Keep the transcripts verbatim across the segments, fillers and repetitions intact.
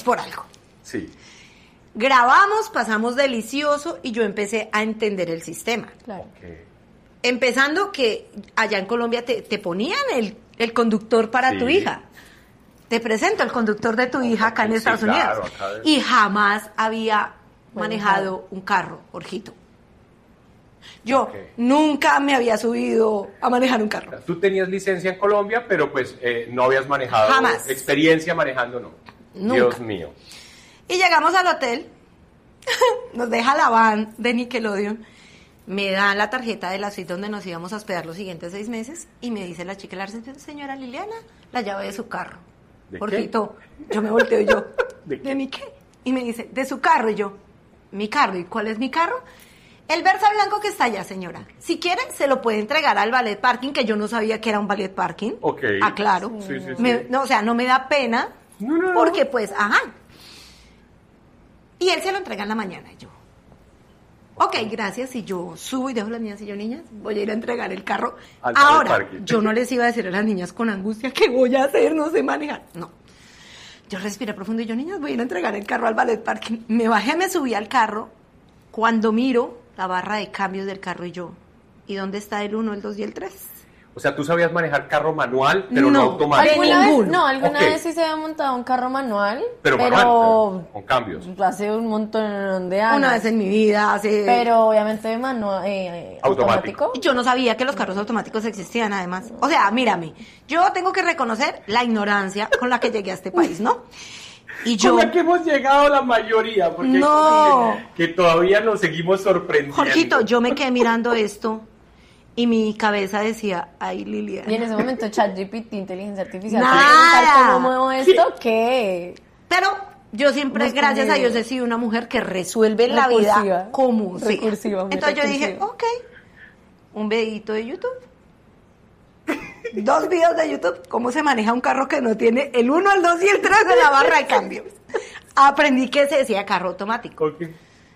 por algo. Sí. Grabamos, pasamos delicioso y yo empecé a entender el sistema. Claro. Okay. Empezando que allá en Colombia te, te ponían el, el conductor para Sí. tu hija. Te presento el conductor de tu hija acá en Sí, Estados claro, Unidos. acá es- Y jamás había Bueno, manejado un carro, Jorgito. Yo Ok. nunca me había subido a manejar un carro. Tú tenías licencia en Colombia, pero pues eh, no habías manejado. Jamás. Experiencia manejando, no. Nunca. Dios mío. Y llegamos al hotel, nos deja la van de Nickelodeon, me dan la tarjeta de la suite donde nos íbamos a hospedar los siguientes seis meses y me dice la chica de la recepción, señora Liliana, la llave de su carro. ¿De Jorgito, yo me volteo y yo, ¿De ¿de, qué? mi qué? Y me dice, de su carro. Y yo, ¿mi carro? ¿Y cuál es mi carro? El Versa blanco que está allá, señora. Si quieren, se lo puede entregar al ballet parking, que yo no sabía que era un ballet parking. Ok. Aclaro. Sí, sí, sí. Me- no, o sea, no me da pena, No, no, no. porque pues, ajá. Y él se lo entrega en la mañana. Y yo, ok, gracias. Y yo subo y dejo a las niñas y yo, niñas, voy a ir a entregar el carro. Al ballet Ahora, parking. yo no les iba a decir a las niñas con angustia qué voy a hacer, no sé manejar. No. Yo respiré profundo y yo, niñas, voy a ir a entregar el carro al ballet parking. Me bajé, me subí al carro. Cuando miro la barra de cambios del carro y yo, ¿y dónde está el uno, el dos y el tres? O sea, tú sabías manejar carro manual, pero no, No. automático. ¿Alguna vez, ninguno. no, alguna Ok. vez sí se había montado un carro manual, Pero, pero, manual, con cambios. hace un montón de años. Una vez en mi vida, hace... Pero obviamente manual, eh, Automático. automático. Yo no sabía que los carros automáticos existían, además. O sea, mírame, yo tengo que reconocer la ignorancia con la que llegué a este país, ¿no? Y yo, Con la que hemos llegado la mayoría, porque hay No. cosas que, que todavía nos seguimos sorprendiendo. Jorgito, yo me quedé mirando esto y mi cabeza decía, ay, Y en Liliana. ese momento ChatGPT, inteligencia artificial, Nada. ¿te preguntar cómo muevo esto? ¿Qué? Pero yo siempre, Hemos gracias a tenido- Dios, he sido una mujer que resuelve la Recursiva. vida común. sí. Recursiva, muy Entonces yo dije, recursiva. ok, un videito de YouTube. Dos videos de YouTube, cómo se maneja un carro que no tiene el uno, el dos y el tres de la barra de cambios. Aprendí que se decía carro automático. Ok.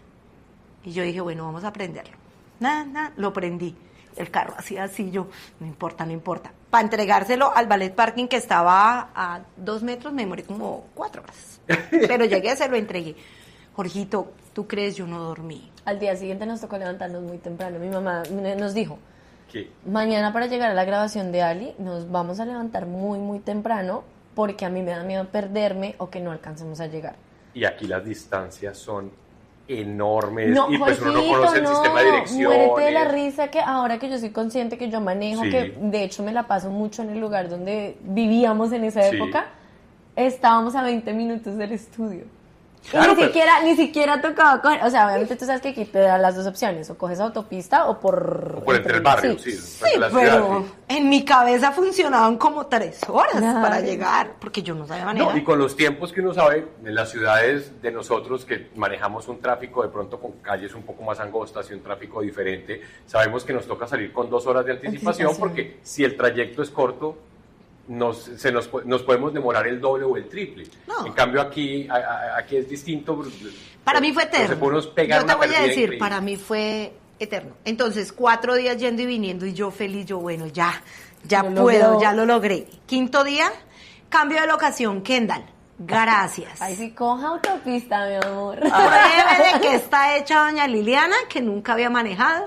Y yo dije, bueno, vamos a aprenderlo. Nada, nada, lo prendí. El carro hacía así, yo, no importa, no importa. Para entregárselo al ballet parking que estaba a dos metros, me demoré como cuatro horas. Pero llegué, se lo entregué. Jorgito, ¿tú crees? Yo no dormí. Al día siguiente nos tocó levantarnos muy temprano. Mi mamá nos dijo, ¿Qué? mañana para llegar a la grabación de Ali nos vamos a levantar muy, muy temprano porque a mí me da miedo perderme o que no alcancemos a llegar. Y aquí las distancias son enormes No, y pues uno no Jorgito, conoce el no, sistema de dirección. muérete de la risa que ahora que yo soy consciente que yo manejo, Sí. que de hecho me la paso mucho en el lugar donde vivíamos en esa Sí. época, estábamos a veinte minutos del estudio. Claro, y ni pero- siquiera, ni siquiera tocaba coger, o sea, obviamente tú sabes que aquí te dan las dos opciones, o coges autopista o por... O por entre el barrio, sí. Sí, frente a la pero ciudad, sí. en mi cabeza funcionaban como tres horas Claro. para llegar, porque yo no sabía manejar. No, y con los tiempos que uno sabe, en las ciudades de nosotros que manejamos un tráfico de pronto con calles un poco más angostas y un tráfico diferente, sabemos que nos toca salir con dos horas de anticipación, Anticipación. porque si el trayecto es corto, nos, se nos, po- nos podemos demorar el doble o el triple. No. En cambio aquí, a- a- aquí es distinto. Para mí fue Entonces, eterno. podemos pegar Yo te una voy a perdida decir, increíble. para mí fue eterno. Entonces, cuatro días yendo y viniendo y yo feliz, yo bueno, ya, ya Lo puedo, logró. ya lo logré. Quinto día, cambio de locación, Kendall. Gracias. Ay, sí, coja autopista, mi amor. Pruebe de que está hecha doña Liliana, que nunca había manejado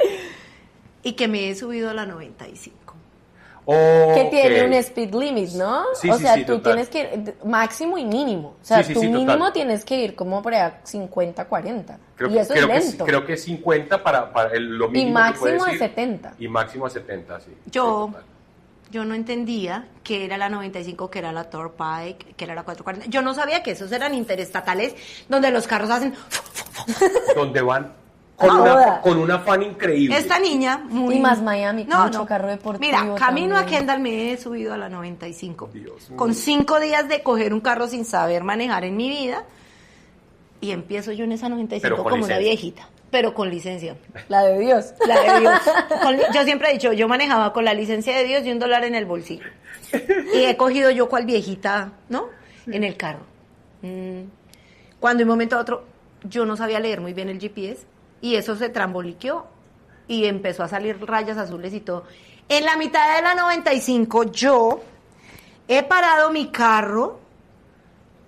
y que me he subido a la noventa y cinco. Que Ok. tiene un speed limit, ¿no? Sí, o sí, sea, sí, tú total. tienes que ir máximo y mínimo. O sea, Sí, sí, tú sí, mínimo total. tienes que ir como por allá cincuenta, cuarenta. Creo, y que- eso creo, es que, lento. creo que cincuenta para, para el, lo Y mínimo que máximo puedes a ir. setenta. Y máximo a setenta, sí. Yo, Sí, total. yo no entendía que era la noventa y cinco, que era la Turnpike, que era la cuatrocientos cuarenta. Yo no sabía que esos eran interestatales donde los carros hacen... Donde van con, Ahora. una, con un afán increíble. Esta niña, muy... Y más Miami, con mucho carro deportivo Mira, camino a también. Kendall me he subido a la noventa y cinco. Dios mío. Con cinco días de coger un carro sin saber manejar en mi vida. Y empiezo yo en esa noventa y cinco Pero con como una licencia. viejita. Pero con licencia. La de Dios. La de Dios. Con li- yo siempre he dicho, yo manejaba con la licencia de Dios y un dólar en el bolsillo. Y he cogido yo cual viejita, ¿no? En el carro. Mm. Cuando de un momento a otro yo no sabía leer muy bien el G P S y eso se tramboliqueó y empezó a salir rayas azules y todo. En la mitad de la noventa y cinco yo he parado mi carro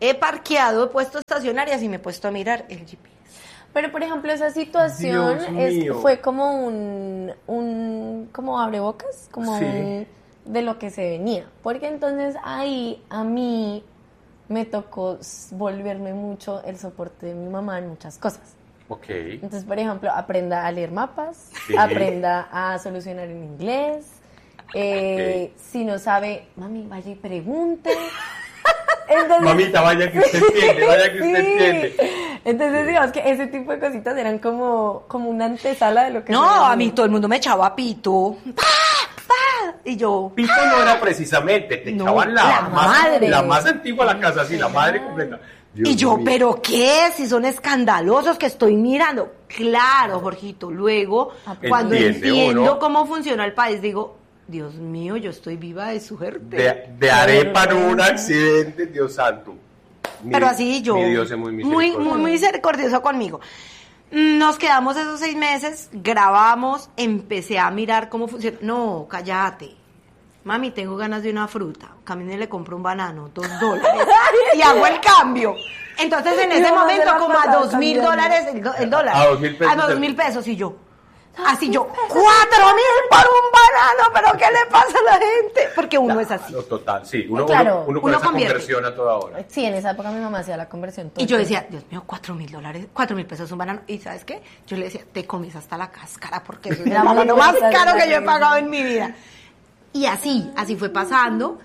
he parqueado, he puesto estacionarias y me he puesto a mirar el G P S. Pero, por ejemplo, esa situación Dios es, mío. fue como un, un como abrebocas, como Sí. un, de lo que se venía. Porque entonces ahí a mí me tocó s- volverme mucho el soporte de mi mamá en muchas cosas. Ok. Entonces, por ejemplo, aprenda a leer mapas, Sí. aprenda a solucionar en inglés. Eh, Ok. Si no sabe, mami, vaya y pregunte. Entonces, Mamita, vaya que usted entiende, vaya que usted sí. entiende. Entonces, digamos que ese tipo de cositas eran como, como una antesala de lo que No, se a venía. mí todo el mundo me echaba pito. ¡Pa! ¡Pa! Y yo, Pito no era precisamente, te No, echaban la, la más, madre. la más antigua de la casa, así, la madre completa. Dios y yo, mío. ¿pero qué? Si son escandalosos que estoy mirando. Claro, Jorgito. Luego, cuando Entiende entiendo uno. cómo funciona el país, digo, Dios mío, yo estoy viva de suerte. De, de arepa en un accidente, Dios santo. Mi- Pero así yo, Mi Dios es muy muy, misericordioso. muy misericordioso conmigo. Nos quedamos esos seis meses, grabamos, empecé a mirar cómo funciona. No, cállate. Mami, tengo ganas de una fruta. Camine y le compro un banano, dos dólares. Y hago el cambio. Entonces, en Y ese vamos a momento, hacer la como a plata dos mil cambiando. dólares el, do- el dólar. A dos mil pesos. A dos mil pesos, y yo. Así yo, cuatro mil por un banano, pero ¿qué le pasa a la gente? Porque uno es así. No, total, sí. Uno, Claro, uno, uno con uno esa convierte. conversión a toda hora. Sí, en esa época mi mamá hacía la conversión. todo Y yo el decía, tiempo. Dios mío, cuatro mil dólares, cuatro mil pesos un banano. ¿Y sabes qué? Yo le decía, te comes hasta la cáscara porque eso es el Era muy banano más buena, caro que yo he sí. pagado en mi vida. Y así, así fue pasando.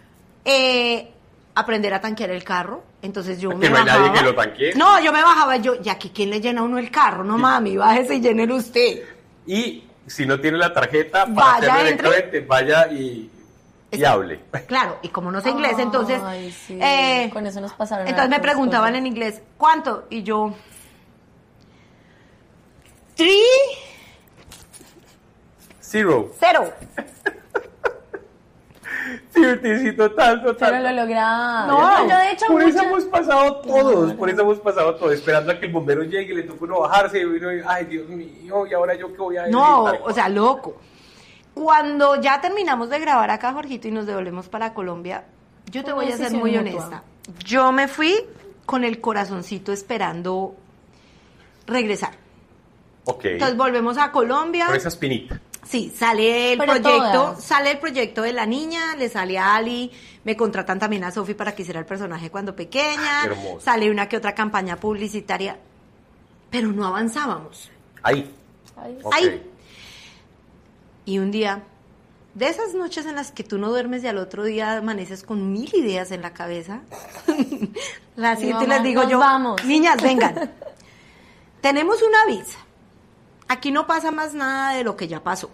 Eh, aprender a tanquear el carro. Entonces yo Que me no hay nadie bajaba. que lo tanquee. No, yo me bajaba y yo, ¿y aquí quién le llena a uno el carro? No, mami, bájese y llénelo usted. Y si no tiene la tarjeta, para Vaya, hacerlo entre. directamente, vaya y, y hable. Claro, y como no sé inglés, entonces... Ay, sí, eh, con eso nos pasaron. Entonces me hartas preguntaban cosas. en inglés, ¿cuánto? Y yo, three, Zero. cero. Sí, sí, total, total. Pero lo lograba. No, yo de hecho por eso muchas- hemos pasado todos, Claro. por eso hemos pasado todos, esperando a que el bombero llegue y le toque uno bajarse y uno, ay Dios mío, y ahora yo qué voy a decir. No, Tal o sea, loco. Cuando ya terminamos de grabar acá, Jorgito, y nos devolvemos para Colombia, yo te Fue una voy a ser decisión muy mutua. honesta. Yo me fui con el corazoncito esperando regresar. Ok, Entonces volvemos a Colombia. con esa espinita. Sí, sale el Pero proyecto, todas. sale el proyecto de la niña, le sale a Ali, me contratan también a Sofi para que hiciera el personaje cuando pequeña, Qué hermoso. sale una que otra campaña publicitaria, pero no avanzábamos. Ahí. Ay, Ok. Ahí. Y un día, de esas noches en las que tú no duermes y al otro día amaneces con mil ideas en la cabeza, la siento y mamá, les digo nos yo, vamos. niñas, vengan, tenemos una visa. Aquí no pasa más nada de lo que ya pasó.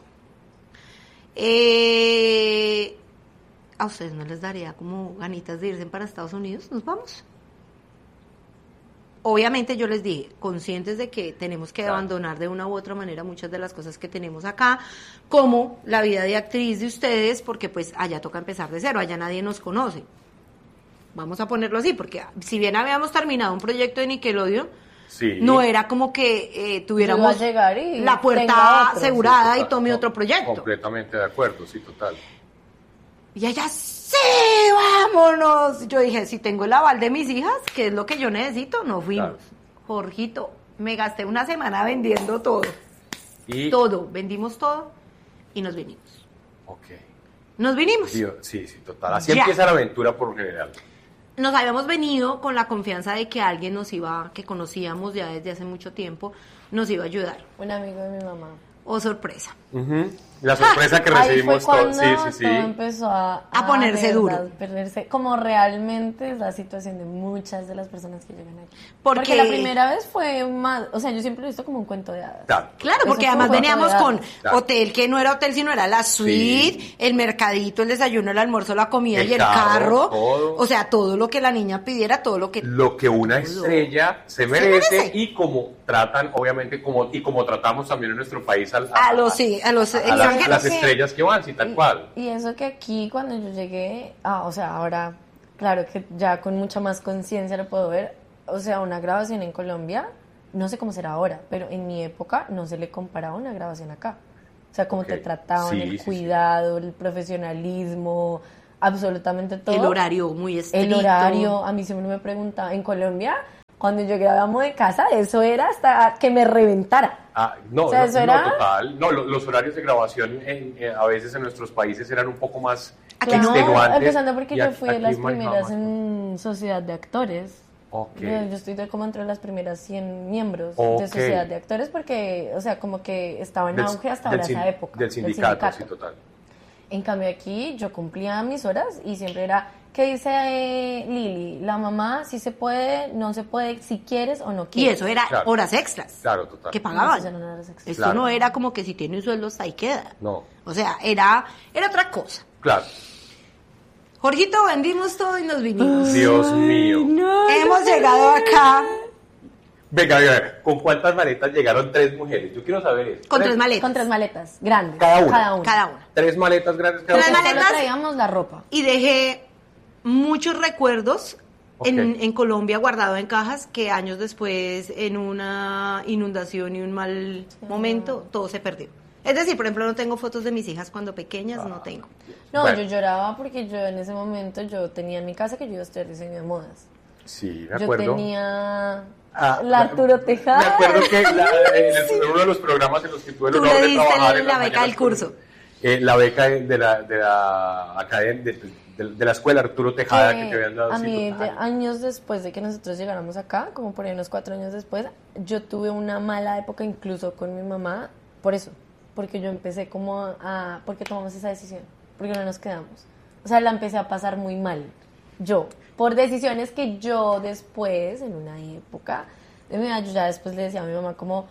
Eh, ¿A ustedes no les daría como ganitas de irse para Estados Unidos? ¿Nos vamos? Obviamente yo les dije, conscientes de que tenemos que Claro. abandonar de una u otra manera muchas de las cosas que tenemos acá, como la vida de actriz de ustedes, porque pues allá toca empezar de cero, allá nadie nos conoce. Vamos a ponerlo así, porque si bien habíamos terminado un proyecto de Nickelodeon, Sí. no era como que eh, tuviéramos Yo iba a llegar y la tenga puerta otro. asegurada Sí, y total, tome com- otro proyecto. Completamente de acuerdo, sí, total. Y ella, sí, vámonos. Yo dije, si tengo el aval de mis hijas, que es lo que yo necesito, nos fuimos. Claro. Jorgito, me gasté una semana vendiendo todo. Y, Todo, vendimos todo y nos vinimos. ok. Nos vinimos. Dios, sí, sí, total. Así Ya. empieza la aventura por lo general. Nos habíamos venido con la confianza de que alguien nos iba, que conocíamos ya desde hace mucho tiempo, nos iba a ayudar. Un amigo de mi mamá. Oh, sorpresa. Ujú. La sorpresa que Ahí recibimos fue todos. cuando Sí, sí, sí. todo empezó a, A ponerse de duro. verdad, perderse, como realmente es la situación de muchas de las personas que llegan aquí. Porque- la primera vez fue más, o sea, yo siempre lo he visto como un cuento de hadas. Claro. Claro, Eso porque fue un además juego veníamos de con dados. Claro. hotel que no era hotel, sino era la suite, Sí. el mercadito, el desayuno, el almuerzo, la comida El y el carro, carro. todo. O sea, todo lo que la niña pidiera, todo lo que... Lo que una Todo. estrella se merece, merece. y como tratan, obviamente, como y como tratamos también en nuestro país al- A los, sí, a los a las, extranjeros. las que- estrellas que van, sí, tal Y- cual. Y eso que aquí cuando yo llegué, ah, o sea, ahora, claro que ya con mucha más conciencia lo puedo ver, o sea, una grabación en Colombia, no sé cómo será ahora, pero en mi época no se le comparaba una grabación acá. O sea, cómo Ok. te trataban, Sí, el sí, sí. cuidado, el profesionalismo, absolutamente todo. El horario muy estricto. El horario, a mí siempre me preguntaba, en Colombia, cuando yo grabamos de casa, eso era hasta que me reventara. Ah, no, O sea, no, eso no, era- total. No, lo- los horarios de grabación en- en- a veces en nuestros países eran un poco más Aquí no, extenuantes. empezando porque y yo aquí- fui de aquí las manejaba primeras más. en Sociedad de Actores. Ok. Yo, yo estoy de como entre las primeras cien miembros Ok. de Sociedad de Actores porque, o sea, como que estaba en Del- auge hasta del ahora sin- esa época. Del sindicato, sí, total. En cambio aquí yo cumplía mis horas y siempre era, ¿qué dice eh, Lili? La mamá, si se puede, no se puede, si quieres o no Y quieres. eso era Claro. horas extras. Claro, total. Que No, pagaban. eso ya no era sexy. Esto Claro. no era como que si tiene un sueldo hasta ahí queda. No. O sea, era, era otra cosa. Claro. Jorgito, vendimos todo y nos vinimos. Dios mío. Hemos llegado acá Venga, venga, ¿con cuántas maletas llegaron tres mujeres? Yo quiero saber eso. con tres maletas. Con tres maletas, grandes. Cada una. Cada una. Cada una. Tres maletas grandes cada Tres una. Porque solo maletas. traíamos la ropa. Y dejé muchos recuerdos en, Ok. en Colombia guardados en cajas que años después, en una inundación y un mal momento, todo se perdió. Es decir, por ejemplo, no tengo fotos de mis hijas cuando pequeñas, no tengo. No, Bueno. yo lloraba porque yo en ese momento yo tenía en mi casa que yo iba a estudiar diseño de modas. Sí, me Yo acuerdo. tenía Ah, la Arturo me- Tejada. Me acuerdo que la- en el- en uno de los programas en los que tuve el Tú honor le de diste trabajar la en las beca mañanas del curso. con- eh, la beca de la, de la academia, de, de- de la escuela Arturo Tejada que Eh, te habían dado. a sí, mí, total. de- años después de que nosotros llegáramos acá, como por ahí unos cuatro años después, yo tuve una mala época incluso con mi mamá, por eso, porque yo empecé como a, a- ¿por qué tomamos esa decisión? Porque no nos quedamos. O sea, la empecé a pasar muy mal, yo, por decisiones que yo después, en una época de mi vida, yo ya después le decía a mi mamá como,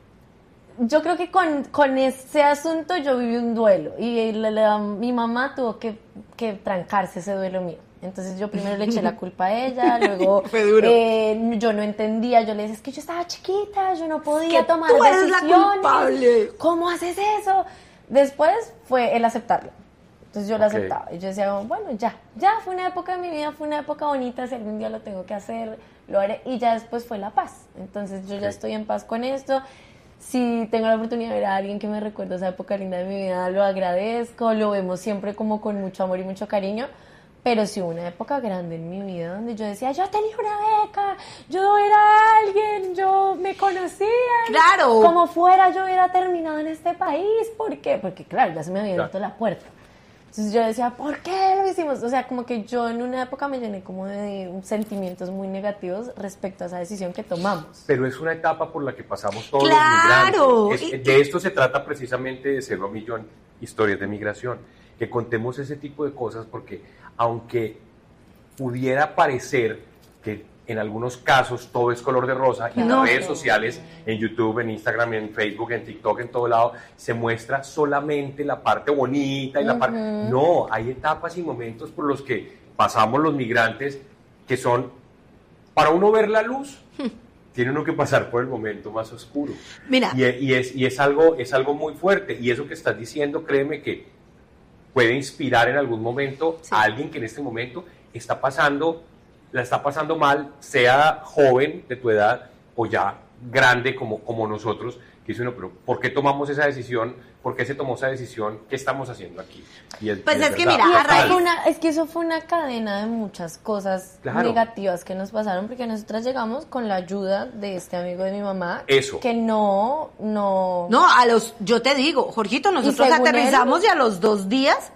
yo creo que con, con ese asunto yo viví un duelo y la- la- mi mamá tuvo que, que trancarse ese duelo mío. Entonces yo primero le eché la culpa a ella, luego Fue duro. eh, yo no entendía, yo le decía, es que yo estaba chiquita, yo no podía que tomar tú eres la decisiones. culpable. ¿Cómo haces eso? Después fue el aceptarlo. Entonces yo lo Ok. aceptaba y yo decía, bueno, ya, ya fue una época de mi vida, fue una época bonita, si algún día lo tengo que hacer, lo haré. Y ya después fue la paz. Entonces yo ya Ok. estoy en paz con esto. Si tengo la oportunidad de ver a alguien que me recuerda esa época linda de mi vida, lo agradezco, lo vemos siempre como con mucho amor y mucho cariño. Pero sí hubo una época grande en mi vida donde yo decía, yo tenía una beca, yo era alguien, yo me conocía. Claro. Como fuera yo hubiera terminado en este país. ¿Por qué? Porque claro, ya se me había Claro. abierto la puerta. Entonces yo decía, ¿por qué lo hicimos? O sea, como que yo en una época me llené como de sentimientos muy negativos respecto a esa decisión que tomamos. Pero es una etapa por la que pasamos todos Claro. los migrantes. Es- de esto se trata precisamente de Cero a Millón, historias de migración. Que contemos ese tipo de cosas porque aunque pudiera parecer que en algunos casos todo es color de rosa y en No. las redes sociales, en YouTube, en Instagram, en Facebook, en TikTok, en todo lado, se muestra solamente la parte bonita y la parte... No, hay etapas y momentos por los que pasamos los migrantes que son, para uno ver la luz, tiene uno que pasar por el momento más oscuro. Mira. Y, e- y es, y es, algo, es algo muy fuerte. Y eso que estás diciendo, créeme que puede inspirar en algún momento Sí. a alguien que en este momento está pasando, la está pasando mal, sea joven de tu edad o ya grande como, como nosotros, que dice uno, pero ¿por qué tomamos esa decisión? ¿Por qué se tomó esa decisión? ¿Qué estamos haciendo aquí? Y Pues y es que verdad, mira, Y a es, raíz- que fue una- es que eso fue una cadena de muchas cosas Claro. negativas que nos pasaron, porque nosotras llegamos con la ayuda de este amigo de mi mamá, Eso. que no, no, No, a los, yo te digo, Jorgito, nosotros según aterrizamos él- y a los dos días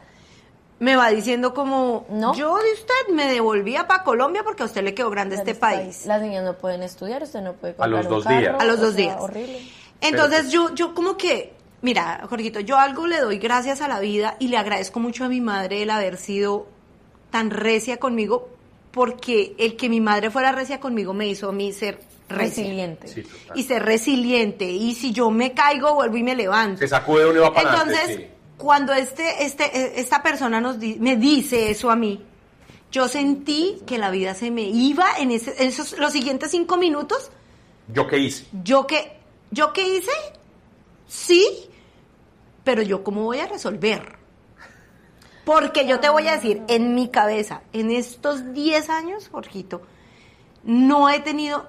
me va diciendo como, ¿No? yo de usted me devolvía para Colombia porque a usted le quedó grande este país. Las niñas no pueden estudiar, usted no puede A comprar los un dos carro, días. A los o dos sea, días. Horrible. Entonces Pero- yo, yo como que, mira, Jorgito, yo algo le doy gracias a la vida y le agradezco mucho a mi madre el haber sido tan recia conmigo, porque el que mi madre fuera recia conmigo me hizo a mí ser recia. Resiliente. Sí, total. Y ser resiliente. Y si yo me caigo, vuelvo y me levanto. Se sacude uno y va para Entonces, adelante, sí. cuando este, este, esta persona nos di- me dice eso a mí, yo sentí que la vida se me iba en, ese- en esos, los siguientes cinco minutos. ¿Yo qué hice? ¿Yo qué, ¿Yo qué hice? Sí, pero yo cómo voy a resolver. Porque yo te voy a decir, en mi cabeza, en estos diez años, Jorgito, no he tenido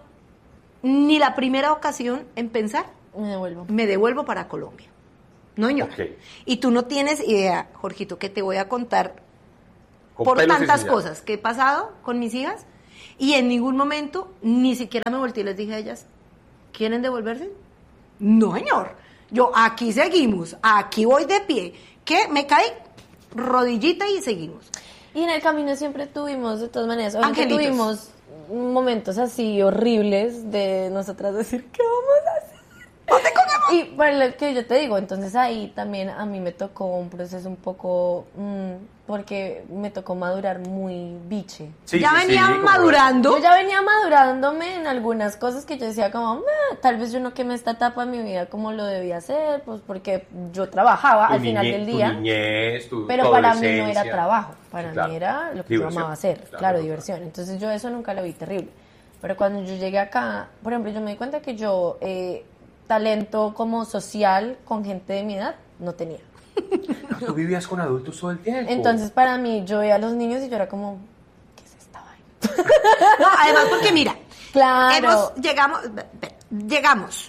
ni la primera ocasión en pensar, Me devuelvo. me devuelvo para Colombia. No, señor. Ok. Y tú no tienes idea, Jorgito, que te voy a contar Con por pelos y tantas sin cosas que he pasado con mis hijas y en ningún momento ni siquiera me volteé y les dije a ellas, ¿quieren devolverse? No, señor. Yo, aquí seguimos, aquí voy de pie. ¿Qué? Me caí, rodillita y seguimos. Y en el camino siempre tuvimos, de todas maneras, obviamente Angelitos. tuvimos momentos así horribles de nosotras decir, ¿qué vamos a hacer? ¿Dónde cogemos? Y para lo que yo te digo, entonces ahí también a mí me tocó un proceso un poco, mmm, porque me tocó madurar muy biche. Sí, ya sí, venía sí, como- madurando. Yo ya venía madurándome en algunas cosas que yo decía como, "Meh, tal vez yo no quemé esta etapa de mi vida como lo debía hacer, pues porque yo trabajaba tu al final niñe- del tu día. niñez, tu, Pero tu para mí no adolescencia. era trabajo, para Sí, claro. mí era lo que Diversión, yo amaba hacer, claro, claro, total. diversión. Entonces yo eso nunca lo vi terrible. Pero cuando yo llegué acá, por ejemplo, yo me di cuenta que yo eh, talento como social con gente de mi edad no tenía. Pero tú vivías con adultos todo el tiempo. Entonces para mí yo veía a los niños y yo era como, ¿qué es esta vaina? No, además porque mira, Claro. hemos, llegamos, ve- ve- llegamos.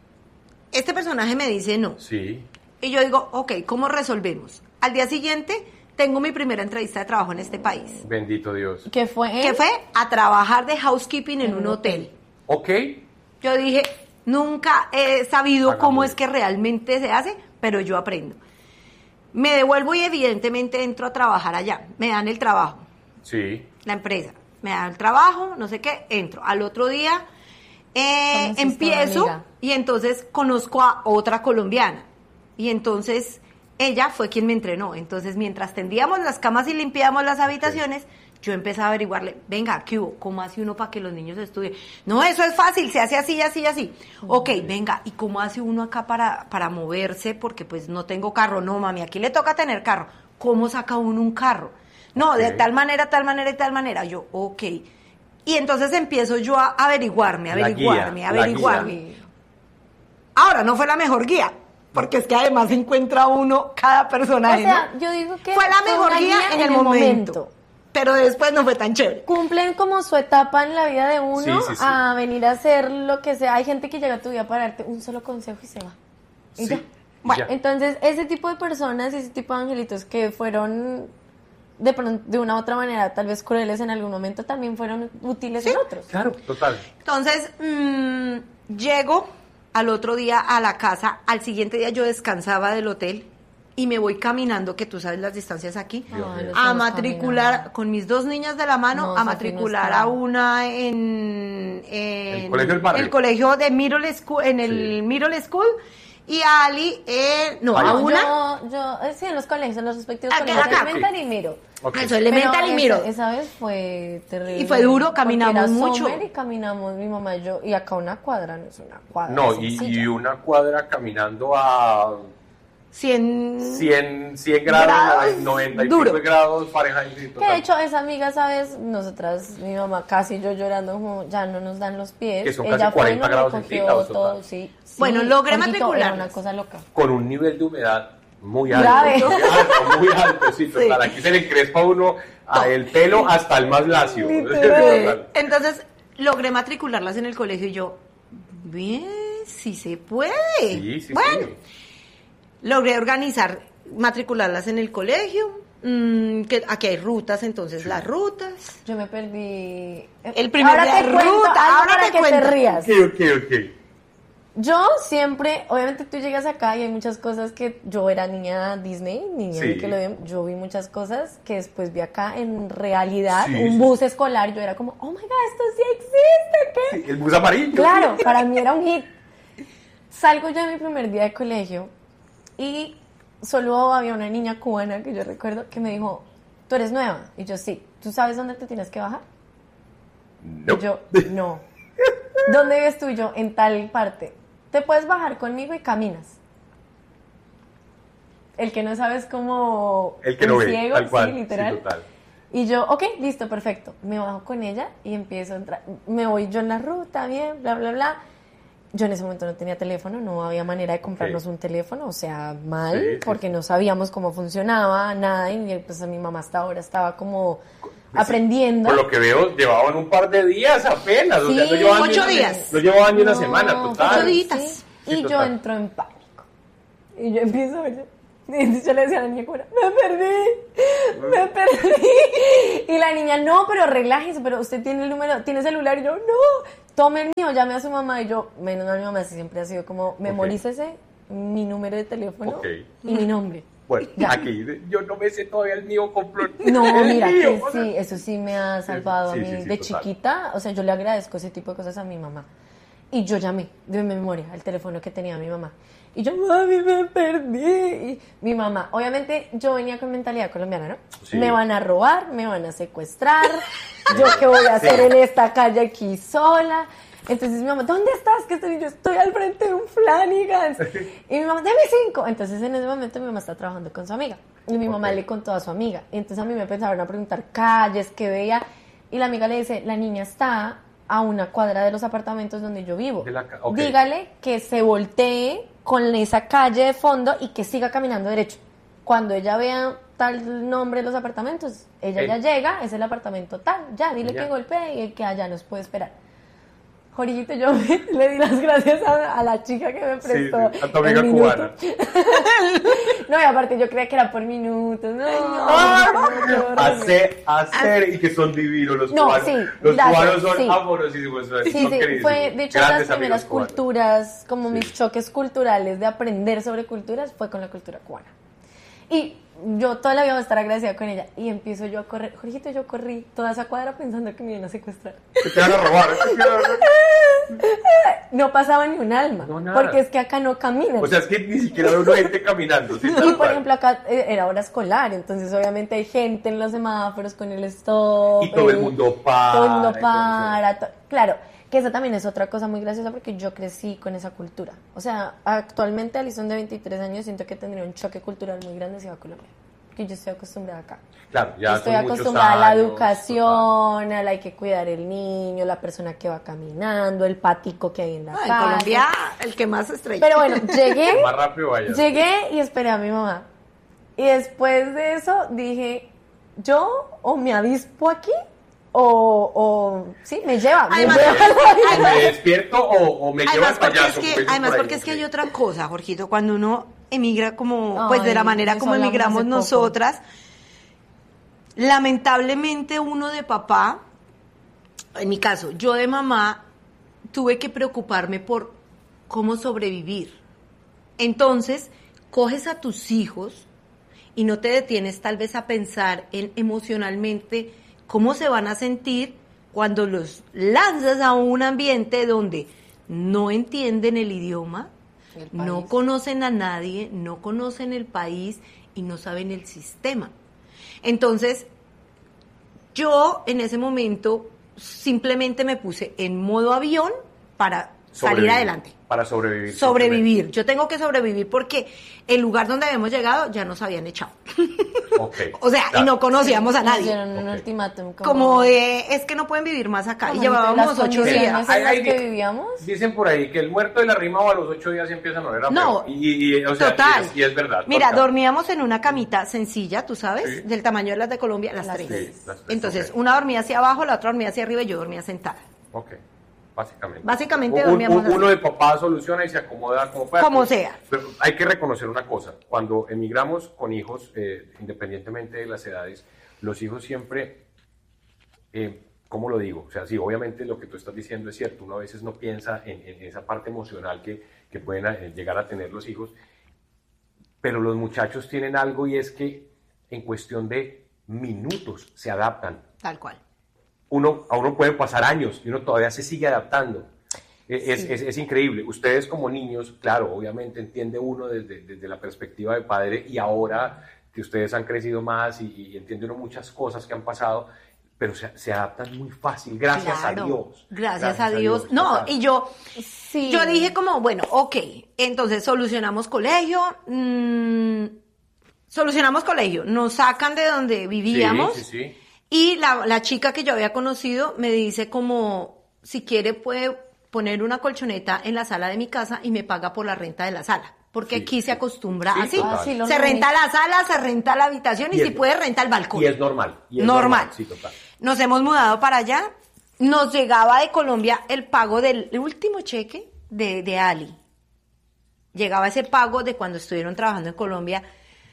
Este personaje me dice no. Sí. Y yo digo, ok, ¿cómo resolvemos? Al día siguiente tengo mi primera entrevista de trabajo en este país. Bendito Dios. ¿Qué fue? Que fue a trabajar de housekeeping en un hotel. Ok. Yo dije, nunca he sabido Hagámoslo. cómo es que realmente se hace, pero yo aprendo. Me devuelvo y evidentemente entro a trabajar allá. Me dan el trabajo, Sí. la empresa. Me dan el trabajo, no sé qué, entro. Al otro día eh, Conociste empiezo una amiga. y entonces conozco a otra colombiana. Y entonces ella fue quien me entrenó. Entonces mientras tendíamos las camas y limpiábamos las habitaciones, yo empecé a averiguarle, venga, ¿qué hubo? ¿Cómo hace uno para que los niños estudien? No, eso es fácil, se hace así, así, así. Ok, venga, ¿y cómo hace uno acá para, para moverse? Porque pues no tengo carro. No, mami, aquí le toca tener carro. ¿Cómo saca uno un carro? No, de Ok. tal manera, tal manera y tal manera. Yo, ok. Y entonces empiezo yo a averiguarme, La averiguarme, guía, la averiguarme. Sí. Ahora, no fue la mejor guía, porque es que además encuentra uno cada O personaje, sea, ¿no? yo digo que Fue la mejor una guía, en el momento, pero después no fue tan chévere. Cumplen como su etapa en la vida de uno Sí, sí, sí. a venir a hacer lo que sea. Hay gente que llega a tu vida para darte un solo consejo y se va. Y Sí. ya. Bueno, Entonces, ese tipo de personas y ese tipo de angelitos que fueron de pronto, de una u otra manera, tal vez crueles en algún momento, también fueron útiles en otros. claro, total. Entonces, mmm, llego al otro día a la casa, al siguiente día yo descansaba del hotel y me voy caminando, que tú sabes las distancias aquí, Dios Ay, mío. no a estamos matricular caminando. con mis dos niñas de la mano, No, a Safi, no matricular está. a una en, en El colegio del barrio. el colegio de Middle School, en el Sí. Middle School, y a Ali en, no, Ay, a no, una, Yo, yo, eh, sí, en los colegios, en los respectivos Acá, colegios, acá. elemental y miro. Ok. eso, elemental Pero y miro. Esa, esa vez fue terrible. Y fue duro, porque caminamos era mucho. summer Y caminamos mi mamá y yo. Y acá una cuadra no es una cuadra. No, y, sencilla. y una cuadra caminando a cien, cien, cien grados, Grados, noventa y duro. cinco grados Fahrenheit. y Que total. de hecho, esa amiga, ¿sabes? Nosotras, mi mamá casi yo llorando, como ya no nos dan los pies. Que son Ella casi fue y cuarenta nos grados recogió centígrados, todo, total. sí. sí, Bueno, logré poquito, Era matricularlas. una cosa loca. Con un nivel de humedad muy alto. Grave. Muy alto, muy alto, sí, total. Aquí se le encrespa a uno a el pelo hasta el más lacio. Total. Entonces logré matricularlas en el colegio y yo, bien, sí se puede. Sí, sí, bueno, sí. logré organizar, matricularlas en el colegio, mm, que aquí hay rutas, entonces las rutas. Yo me perdí. El primer ahora día te de cuento, ruta, algo ahora para te que cuento. te rías. Ok, ok, ok. Yo siempre, obviamente tú llegas acá y hay muchas cosas que yo era niña Disney, niña Sí. Nickelodeon, yo vi muchas cosas que después vi acá en realidad, Sí, un sí. bus escolar, yo era como, oh my god, esto sí existe, ¿qué? Sí, el bus amarillo. Claro, para mí era un hit. Salgo ya de mi primer día de colegio y solo había una niña cubana que yo recuerdo que me dijo, ¿tú eres nueva? Y yo, sí. ¿Tú sabes dónde te tienes que bajar? No. Y yo, no. ¿Dónde vives tú? Y yo, en tal parte. Te puedes bajar conmigo y caminas. El que no sabe es como El que un no ve, ciego, tal cual. sí, literal. Sí, total. Y yo, ok, listo, perfecto. Me bajo con ella y empiezo a entrar. Me voy yo en la ruta, bien, bla, bla, bla. Yo en ese momento no tenía teléfono, no había manera de comprarnos Ok. un teléfono, o sea, mal, Sí, sí, porque sí. no sabíamos cómo funcionaba, nada, y pues a mi mamá hasta ahora estaba como Sí, aprendiendo. Por lo que veo, llevaban un par de días apenas. o sea, Sí, no llevaban ni ocho una- días. No llevaban ni una No, semana, pero total. ocho días. sí. Sí, Y yo total. entro en pánico. Y yo empiezo a ver, Y yo le decía a la niña, como, me perdí, me perdí. Y la niña, no, pero relájese, pero usted tiene el número, tiene celular. Y yo, no, tome el mío, llame a su mamá. Y yo, menos mal, mi mamá siempre ha sido como, memorícese okay. mi número de teléfono okay. y mi nombre. Bueno, ya. Aquí yo no me sé todavía el mío completo. No, el mira, mío, que o sea. sí, eso sí me ha salvado sí, a mí sí, sí, de total. chiquita. O sea, yo le agradezco ese tipo de cosas a mi mamá. Y yo llamé de memoria al teléfono que tenía mi mamá. Y yo, mami, me perdí. Y mi mamá, obviamente yo venía con mentalidad colombiana, ¿no? Sí. Me van a robar, me van a secuestrar. ¿Yo qué voy a hacer sí. en esta calle aquí sola? Entonces mi mamá, ¿dónde estás? ¿Qué estoy? Yo estoy al frente de un Flanagan's. Y mi mamá, dame cinco. Entonces en ese momento mi mamá está trabajando con su amiga. Y mi okay. mamá le contó a su amiga. Y entonces a mí me empezaron a preguntar calles, qué veía. Y la amiga le dice, la niña está a una cuadra de los apartamentos donde yo vivo. De la, okay. Dígale que se voltee con esa calle de fondo y que siga caminando derecho. Cuando ella vea tal nombre de los apartamentos, ella hey. ya llega, es el apartamento tal, ya, dile ya. que golpee y que allá nos puede esperar. Jorgito, yo me, le di las gracias a, a la chica que me prestó sí, a tu amiga cubana. No, y aparte yo creía que era por minutos. No, no, no hacer, hacer y que son divinos los no, cubanos. Sí, los gracias, cubanos son sí. amorosísimos. Sí, son sí, fue de hecho las primeras culturas, como sí. mis choques culturales de aprender sobre culturas, fue con la cultura cubana. Y yo toda la vida voy a estar agradecida con ella. Y empiezo yo a correr. Jorgito, yo corrí toda esa cuadra pensando que me iban a secuestrar. Que te van a robar. No pasaba ni un alma. No, porque es que acá no caminan. O sea, es que ni siquiera hay una gente caminando. ¿Sí? Y por ejemplo, acá era hora escolar. Entonces, obviamente, hay gente en los semáforos con el stop. Y todo el mundo para. Todo el mundo para. To- claro. Que esa también es otra cosa muy graciosa porque yo crecí con esa cultura. O sea, actualmente Alison de veintitrés años siento que tendría un choque cultural muy grande si va a Colombia. Que yo estoy acostumbrada acá. Claro, ya estoy son acostumbrada años, a la educación, a la hay que cuidar el niño, la persona que va caminando, el patico que hay en la no, casa. En Colombia, el que más estrella. Pero bueno, llegué, más rápido vaya. llegué y esperé a mi mamá. Y después de eso dije, yo o me avispo aquí o, o sí, me lleva. Además, me, lleva o me despierto o, o me lleva al payaso. Es que, además, porque es que hay otra cosa, Jorgito, cuando uno emigra como, Ay, pues de la manera como emigramos nosotras, lamentablemente uno de papá, en mi caso, yo de mamá, tuve que preocuparme por cómo sobrevivir. Entonces, coges a tus hijos y no te detienes tal vez a pensar en emocionalmente cómo se van a sentir cuando los lanzas a un ambiente donde no entienden el idioma, no conocen a nadie, no conocen el país y no saben el sistema. Entonces, yo en ese momento simplemente me puse en modo avión para salir adelante. Para sobrevivir. Sobrevivir. Yo tengo que sobrevivir porque el lugar donde habíamos llegado ya nos habían echado. Okay, o sea, claro. Y no conocíamos a nadie. Un okay. ultimátum. Como, como de, es que no pueden vivir más acá. Y llevábamos ocho días. ¿En las que vivíamos? Dicen por ahí que el muerto de la rima a los ocho días empieza a no ver a No, y, y, o sea, total. Y es, y es verdad. Mira, total. dormíamos en una camita sencilla, tú sabes, sí. del tamaño de las de Colombia, las, las tres. Sí, las tres. Entonces, okay. una dormía hacia abajo, la otra dormía hacia arriba y yo dormía sentada. Ok. Básicamente. Básicamente un, dormíamos un, Uno de papá soluciona y se acomoda como pueda. Como sea. Pero hay que reconocer una cosa. Cuando emigramos con hijos, eh, independientemente de las edades, los hijos siempre, eh, ¿cómo lo digo? O sea, sí, obviamente lo que tú estás diciendo es cierto. Uno a veces no piensa en, en esa parte emocional que, que pueden eh, llegar a tener los hijos. Pero los muchachos tienen algo y es que en cuestión de minutos se adaptan. Tal cual. Uno, a uno pueden pasar años y uno todavía se sigue adaptando. Es, sí. es, es increíble. Ustedes como niños, claro, obviamente entiende uno desde, desde la perspectiva de padre y ahora que ustedes han crecido más y, y entiende uno muchas cosas que han pasado, pero se, se adaptan muy fácil, gracias claro, a Dios. Gracias, gracias a Dios. A Dios. No, total. y yo, sí. yo dije como, bueno, ok, entonces solucionamos colegio, mmm, solucionamos colegio, nos sacan de donde vivíamos. Sí, sí, sí. Y la, la chica que yo había conocido me dice como, si quiere puede poner una colchoneta en la sala de mi casa y me paga por la renta de la sala. Porque sí, aquí se acostumbra sí, así. Ah, sí, se renta la sala, se renta la habitación y, y si es, puede renta el balcón. Y es normal. Y es normal. normal. Sí, total. Nos hemos mudado para allá. Nos llegaba de Colombia el pago del último cheque de, de Ali. Llegaba ese pago de cuando estuvieron trabajando en Colombia.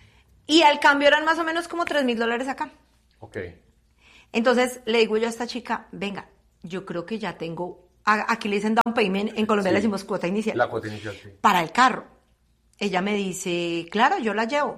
Y al cambio eran más o menos como tres mil dólares acá. Ok. Entonces le digo yo a esta chica, venga, yo creo que ya tengo, a- aquí le dicen down payment, en Colombia Sí. le decimos cuota inicial, La cuota inicial, sí. para el carro. Ella me dice, claro, yo la llevo.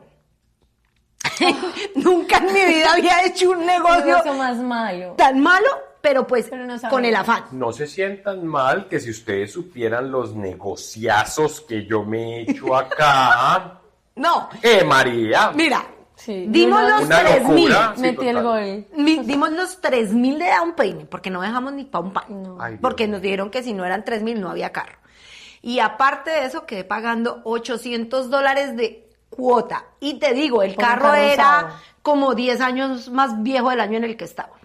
Nunca en mi vida había hecho un Qué negocio negocio más malo. tan malo, pero pues Pero no sabe. con el afán. No se sientan mal que si ustedes supieran los negociazos que yo me he hecho acá. No, ¡Eh, María! mira, Sí, dimos yo los Una tres mil. locura. Sí, Metí el total. gol. Mi- dimos los tres mil de down payment, porque no dejamos ni pa' un pan. No. Ay, Dios Porque mío. nos dijeron que si no eran tres mil no había carro. Y aparte de eso, quedé pagando ochocientos dólares de cuota. Y te digo, el Por un carro carro era usado. como diez años más viejo del año en el que estábamos.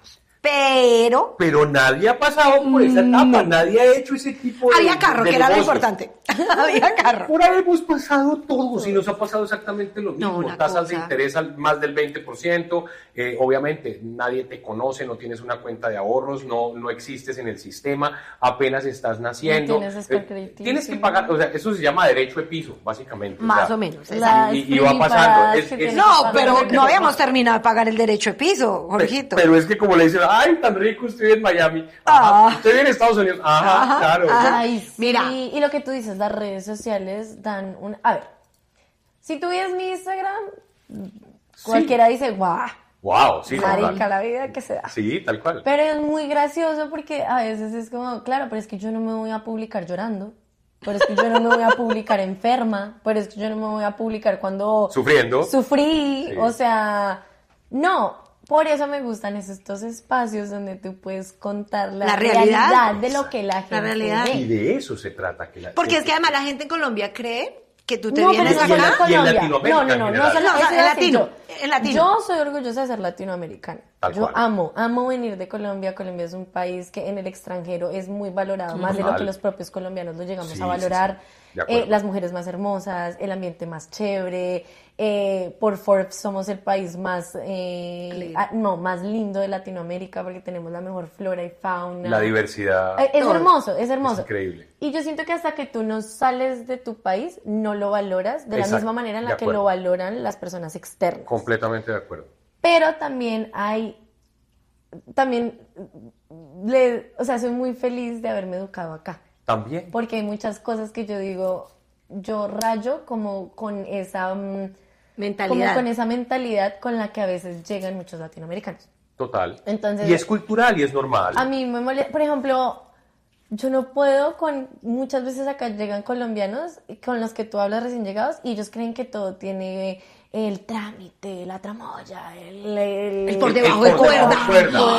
Pero Pero nadie ha pasado por esa etapa, No. nadie ha hecho ese tipo de había carro, de que era lo negocios. importante. Había carro. Por ahí hemos pasado todos y nos ha pasado exactamente lo No, mismo. una Tasas de cosa. interés al más del veinte por ciento. Eh, obviamente nadie te conoce, no tienes una cuenta de ahorros, no, no existes en el sistema, apenas estás naciendo. No tienes score Eh, crediticio. tienes que pagar, o sea, eso se llama derecho de piso, básicamente. Más sea, o menos. Las y, y va pasando. preparadas Es- que es- tienes No, que pero pagar. no habíamos terminado de pagar el derecho de piso, Jorgito. Pero es que como le dicen, ay, tan rico, estoy en Miami. Ah. Ajá, estoy en Estados Unidos. Ajá, Ajá, claro. ajá. Ay, sí. Mira. Y lo que tú dices, las redes sociales dan un... A ver, si tú ves mi Instagram, cualquiera dice, guau, Wow, sí, marica, total. la vida que se da. Sí, tal cual. Pero es muy gracioso porque a veces es como, claro, pero es que yo no me voy a publicar llorando. Pero es que yo no me voy a publicar enferma. Pero es que yo no me voy a publicar cuando Sufriendo. sufrí. Sí. O sea, no. Por eso me gustan estos espacios donde tú puedes contar la, La realidad. de lo que la gente realidad. ve. Y de eso se trata. Que la, Porque que- es que además la gente en Colombia cree que tú te No, pero vienes no Y en solo la- en acá. y en Colombia. Latinoamérica No, no, en no, no general. solo No, o sea, eso en iba a decir latino, yo. en latino. Yo soy orgullosa de ser latinoamericana. Tal Yo cual. amo, amo venir de Colombia. Colombia es un país que en el extranjero es muy valorado, más de lo Total. que los propios colombianos lo llegamos Sí, a valorar. sí, sí. De acuerdo. Eh, las mujeres más hermosas, el ambiente más chévere. eh, por Forbes somos el país más, eh, Lindo. ah, no, más lindo de Latinoamérica porque tenemos la mejor flora y fauna. La diversidad. Eh, Es Todo. hermoso, es hermoso. Es increíble. Y yo siento que hasta que tú no sales de tu país, no lo valoras de la Exacto, misma manera en la de que acuerdo. lo valoran las personas externas. Completamente de acuerdo. Pero también hay, también, le, o sea, soy muy feliz de haberme educado acá. También. Porque hay muchas cosas que yo digo, yo rayo como con esa, mm, Mentalidad. como con esa mentalidad con la que a veces llegan muchos latinoamericanos. Total. Entonces- y es cultural y es normal. A mí me molesta, por ejemplo, yo no puedo con, muchas veces acá llegan colombianos con los que tú hablas recién llegados y ellos creen que todo tiene el trámite, la tramoya, el... el, El por El- debajo el de por cuerda. debajo de cuerda.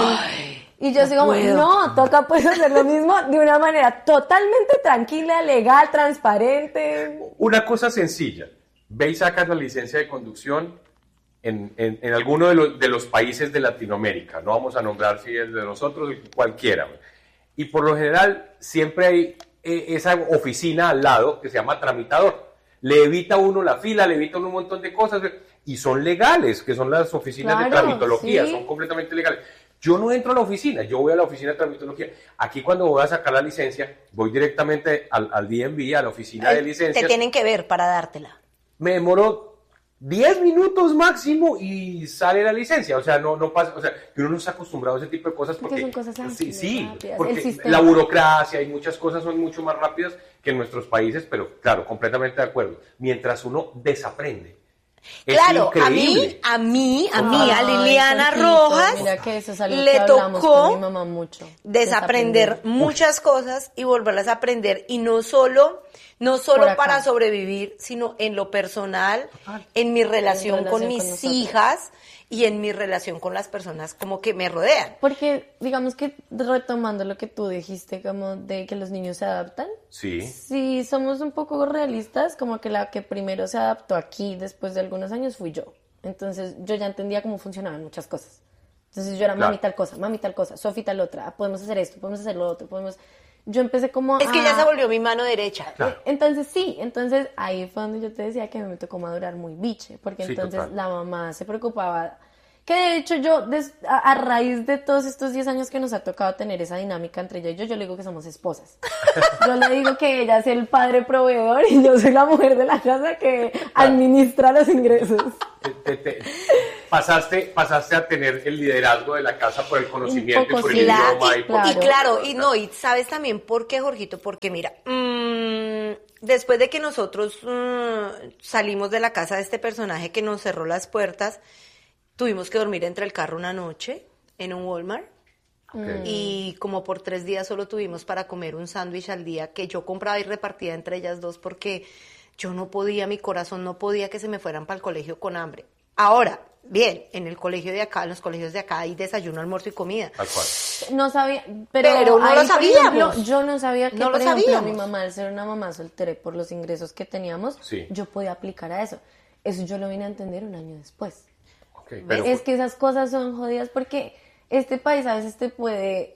Y yo sigo como, puedo. no, toca pues hacer lo mismo de una manera totalmente tranquila, legal, transparente. Una cosa sencilla. Ve y sacas la licencia de conducción en, en, en alguno de los, de los países de Latinoamérica. No vamos a nombrar si es de nosotros, cualquiera. Y por lo general siempre hay eh, esa oficina al lado que se llama tramitador. Le evita a uno la fila, le evita a uno un montón de cosas. Y son legales, que son las oficinas de Claro, tramitología, sí. son completamente legales. Yo no entro a la oficina, yo voy a la oficina de tramitología. Aquí cuando voy a sacar la licencia, voy directamente al, al D M V, a la oficina de Eh, licencias. Te tienen que ver para dártela. Me demoró diez minutos máximo y sale la licencia. O sea, no, no pasa, o sea, que uno no está acostumbrado a ese tipo de cosas porque, Porque son cosas sí, ágiles, sí, rápidas. porque El sistema. la burocracia y muchas cosas son mucho más rápidas que en nuestros países, pero claro, completamente de acuerdo. Mientras uno desaprende. Es Claro, a mí, increíble. a mí, a mí, a Ay, Liliana Jorgito, Rojas mira que eso es algo le que hablamos tocó con mi mamá mucho. desaprender muchas cosas y volverlas a aprender y no solo no Por solo acá. para sobrevivir, sino en lo personal, en mi relación, relación con con mis nosotros. hijas y en mi relación con las personas como que me rodean. Porque, digamos que retomando lo que tú dijiste, como de que los niños se adaptan, Sí. si somos un poco realistas, como que la que primero se adaptó aquí después de algunos años fui yo. Entonces yo ya entendía cómo funcionaban muchas cosas. Entonces yo era Claro. mami tal cosa, mami tal cosa, Sofi tal otra, podemos hacer esto, podemos hacer lo otro, podemos... Yo empecé como Es que a- ya se volvió mi mano derecha. Claro. Entonces sí, entonces ahí fue donde yo te decía que me tocó madurar muy biche, porque Sí, entonces total. la mamá se preocupaba, que de hecho yo des- a, a raíz de todos estos diez años que nos ha tocado tener esa dinámica entre ella y yo, yo le digo que somos esposas. Yo le digo que ella es el padre proveedor y yo soy la mujer de la casa que administra los ingresos. te, te, te, pasaste, pasaste a tener el liderazgo de la casa por el conocimiento y por el Claro, idioma. y, Y, por, y claro, y no, y sabes también por qué, Jorgito, porque mira, mmm, después de que nosotros mmm, salimos de la casa de este personaje que nos cerró las puertas, tuvimos que dormir entre el carro una noche en un Walmart. Okay. Y como por tres días solo tuvimos para comer un sándwich al día que yo compraba y repartía entre ellas dos porque yo no podía, mi corazón no podía que se me fueran para el colegio con hambre. Ahora, bien, en el colegio de acá, en los colegios de acá hay desayuno, almuerzo y comida. Tal cual. No sabía, pero, Pero no ahí, lo por sabíamos. ejemplo, yo no sabía que, No lo por ejemplo, sabíamos. mi mamá, al ser una mamá soltera y por los ingresos que teníamos, Sí. yo podía aplicar a eso. Eso yo lo vine a entender un año después. Okay, pero, Es que esas cosas son jodidas porque este país a veces te puede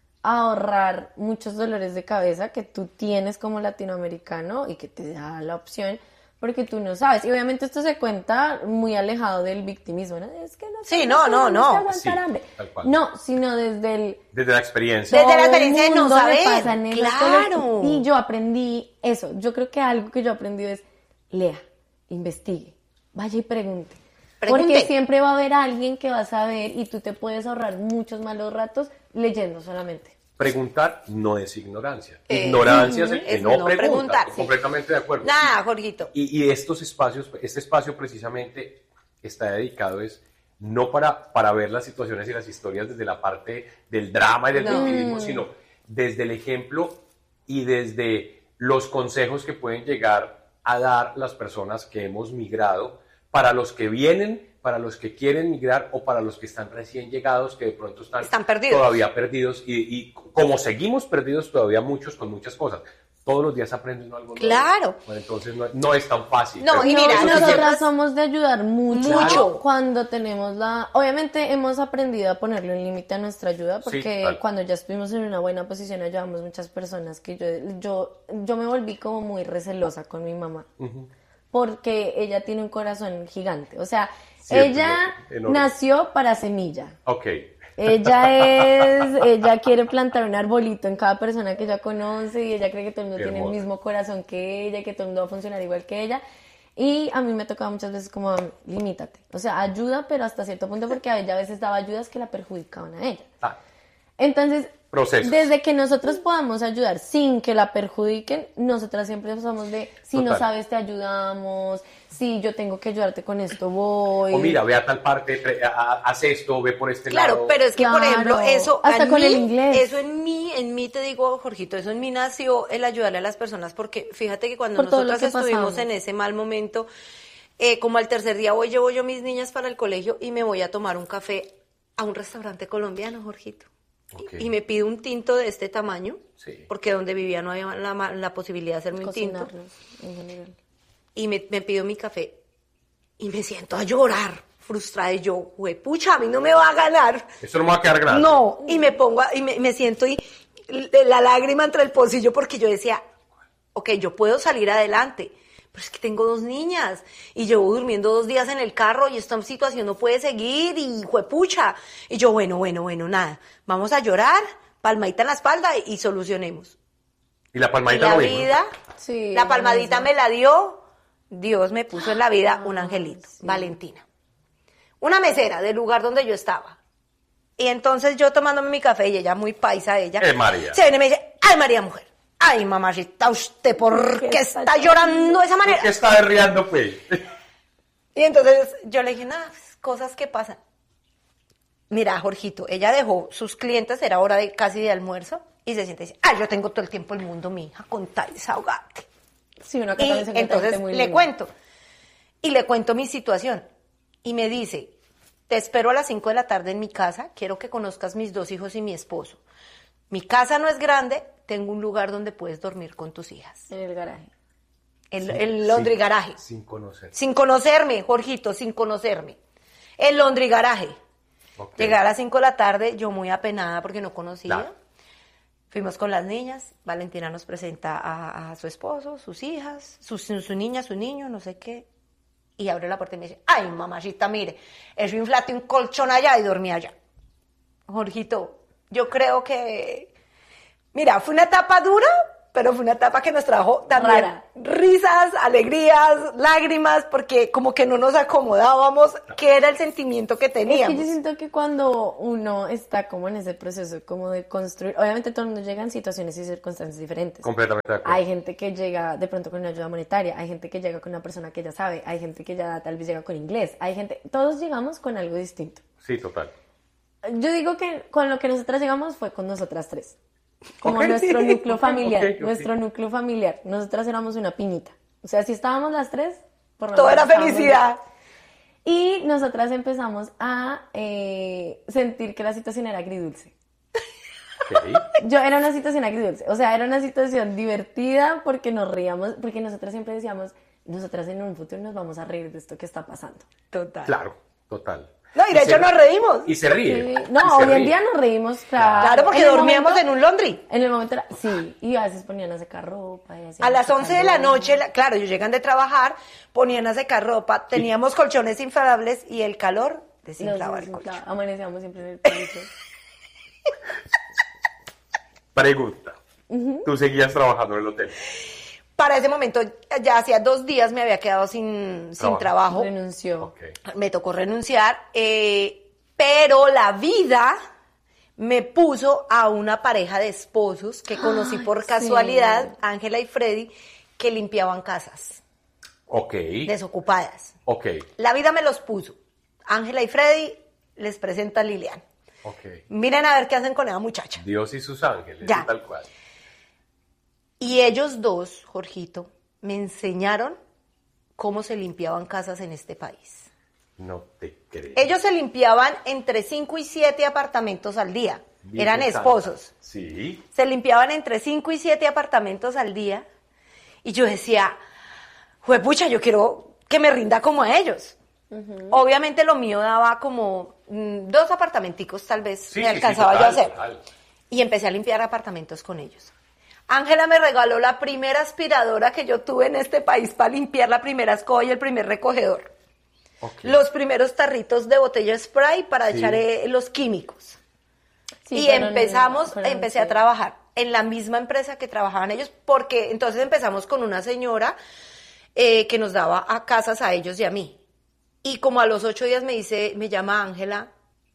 ahorrar muchos dolores de cabeza que tú tienes como latinoamericano y que te da la opción porque tú no sabes. Y obviamente esto se cuenta muy alejado del victimismo, ¿no? Es que no Sí, sé, no, sé, no, sé no. aguantar Sí, hambre. tal cual. No, sino desde el... desde la experiencia. Desde la todo experiencia de el no mundo le saber, pasan esas claro. cosas. Y yo aprendí eso. Yo creo que algo que yo aprendí es lea, investigue, vaya y pregunte. Pregunte. Porque siempre va a haber alguien que va a saber y tú te puedes ahorrar muchos malos ratos leyendo solamente. Preguntar no es ignorancia. Eh, Ignorancia es el que es no, no pregunta. preguntar, sí. Completamente de acuerdo. Nada, Jorgito. Y, y estos espacios, este espacio precisamente está dedicado es no para, para ver las situaciones y las historias desde la parte del drama y del No. victimismo, sino desde el ejemplo y desde los consejos que pueden llegar a dar las personas que hemos migrado para los que vienen, para los que quieren migrar o para los que están recién llegados, que de pronto están, Están perdidos. todavía perdidos y, y como seguimos perdidos todavía muchos con muchas cosas. Todos los días aprendes algo nuevo. Claro. Bueno, entonces no, no es tan fácil. No, pero y No, mira, eso sí nosotras que- nosotras somos de ayudar mucho, Mucho. cuando tenemos la... Obviamente hemos aprendido a ponerle un límite a nuestra ayuda Sí, porque claro. cuando ya estuvimos en una buena posición ayudamos muchas personas que yo, yo, yo me volví como muy recelosa con mi mamá. Ujú. Porque ella tiene un corazón gigante. O sea, Siempre, ella enorme. nació para semilla. Ok. Ella es, ella quiere plantar un arbolito en cada persona que ella conoce y ella cree que todo el mundo Qué tiene el hermoso. mismo corazón que ella, que todo el mundo va a funcionar igual que ella. Y a mí me tocaba muchas veces como, limítate. O sea, ayuda, pero hasta cierto punto porque a ella a veces daba ayudas que la perjudicaban a ella. Ah, Entonces, Procesos. desde que nosotros podamos ayudar sin que la perjudiquen, nosotras siempre somos de, si no Total. sabes, te ayudamos, si yo tengo que ayudarte con esto, voy. o mira, ve a tal parte, tre- a- a- haz esto, ve por este Claro, lado. pero es que, por Claro. ejemplo, eso Hasta en con mí, el inglés. eso en mí, en mí te digo, Jorgito, eso en mí nació el ayudarle a las personas, porque fíjate que cuando Por todo lo nosotras que estuvimos pasamos. en ese mal momento, eh, como al tercer día voy, llevo yo mis niñas para el colegio y me voy a tomar un café a un restaurante colombiano, Jorgito. Ok. Y me pido un tinto de este tamaño, Sí. porque donde vivía no había la, ma- la posibilidad de hacerme un tinto. Cocinarnos en general. Y me, me pido mi café y me siento a llorar, frustrada. Y yo, pucha, a mí no me va a ganar. Esto no me va a quedar grande. No, y me pongo, a- y me, me siento y l- la lágrima entre el pocillo porque yo decía, ok, yo puedo salir adelante, pero es que tengo dos niñas y llevo durmiendo dos días en el carro y esta situación no puede seguir y juepucha. Y yo, bueno, bueno, bueno, nada, vamos a llorar, palmadita en la espalda y, y solucionemos. Y la Y palmadita la lo mismo. vida, Sí, la lo palmadita mismo. me la dio, Dios me puso en la vida un angelito, sí. Valentina. Una mesera del lugar donde yo estaba. Y entonces yo tomándome mi café y ella muy paisa, ella. Eh, María. Se viene y me dice, ay María mujer, ay mamacita, ¿usted por qué está llorando de esa ¿Por manera? qué está derriando, pues? Y entonces yo le dije, nada, pues, cosas que pasan. Mira, Jorgito, ella dejó sus clientes, era hora de casi de almuerzo, y se siente y dice, ay, yo tengo todo el tiempo el mundo, mi hija, con tal desahogarte. Sí, uno acá Y también se encuentra entonces gente muy le linda. cuento. Y le cuento mi situación. Y me dice, te espero a las cinco de la tarde en mi casa, quiero que conozcas mis dos hijos y mi esposo. Mi casa no es grande, tengo un lugar donde puedes dormir con tus hijas. En el garaje. El, el Laundry Sin- Garaje. Sin conocer. Sin conocerme, Jorgito, sin conocerme. El Laundry Garaje. Ok. Llegué a las cinco de la tarde, yo muy apenada porque no conocía. Claro. Fuimos con las niñas, Valentina nos presenta a, a su esposo, sus hijas, su, su, su niña, su niño, no sé qué. Y abre la puerta y me dice, ay, mamacita, mire, eso inflate un colchón allá y dormí allá. Jorgito, yo creo que, mira, fue una etapa dura, pero fue una etapa que nos trajo también Rara. risas, alegrías, lágrimas, porque como que no nos acomodábamos, que era el sentimiento que Es que teníamos. yo siento que cuando uno está como en ese proceso como de construir, obviamente todo el mundo llega en situaciones y circunstancias diferentes. Completamente de acuerdo. Hay gente que llega de pronto con una ayuda monetaria, hay gente que llega con una persona que ya sabe, hay gente que ya tal vez llega con inglés, hay gente, todos llegamos con algo distinto. Sí, total. Yo digo que con lo que nosotras llegamos fue con nosotras tres. Como Ok. nuestro núcleo familiar, Ok, ok. nuestro núcleo familiar. Nosotras éramos una piñita. O sea, si estábamos las tres, por lo Todo menos era estábamos felicidad. bien. Y nosotras empezamos a eh, sentir que la situación era agridulce. Ok. Yo era una situación agridulce, o sea, era una situación divertida porque nos reíamos, porque nosotras siempre decíamos, nosotras en un futuro nos vamos a reír de esto que está pasando. Total. Claro, total. No, y de se- hecho nos reímos. Y se ríe. Sí. y No, se hoy en ríe. día nos reímos, claro. Claro, porque En el dormíamos momento- en un laundry. En el momento era, sí, y a veces ponían a secar ropa. Y hacían A las secar once de la ropa. noche, la- claro, ellos llegan de trabajar, ponían a secar ropa, teníamos colchones inflables y el calor Nos desinflaba el desinflaba, colchón. amanecíamos siempre en el piso. Pregunta. ¿Tú seguías trabajando en el hotel? Para ese momento, ya hacía dos días me había quedado sin, sin Trabajo. trabajo. Renunció. Ok. Me tocó renunciar, eh, pero la vida me puso a una pareja de esposos que conocí por sí. casualidad, Ángela y Freddy, que limpiaban casas Ok. desocupadas. Ok. La vida me los puso. Ángela y Freddy les presenta a Lilian. Ok. Miren a ver qué hacen con esa muchacha. Dios y sus ángeles. Ya. y tal cual. Y ellos dos, Jorgito, me enseñaron cómo se limpiaban casas en este país. No te creo. Ellos se limpiaban entre cinco y siete apartamentos al día. Virgen Eran Santa. esposos. Sí. Se limpiaban entre cinco y siete apartamentos al día. Y yo decía, juepucha, yo quiero que me rinda como a ellos. Obviamente lo mío daba como mm, dos apartamenticos, tal vez Sí, me sí, sí, alcanzaba yo total, a hacer. total. Y empecé a limpiar apartamentos con ellos. Ángela me regaló la primera aspiradora que yo tuve en este país para limpiar la primera escoba y el primer recogedor. Ok. Los primeros tarritos de botella spray para Sí. echar eh, los químicos. Sí, y pero no, empezamos, pero empecé sí. a trabajar en la misma empresa que trabajaban ellos, porque entonces empezamos con una señora eh, que nos daba a casas a ellos y a mí. Y como a los ocho días me dice, me llama Ángela,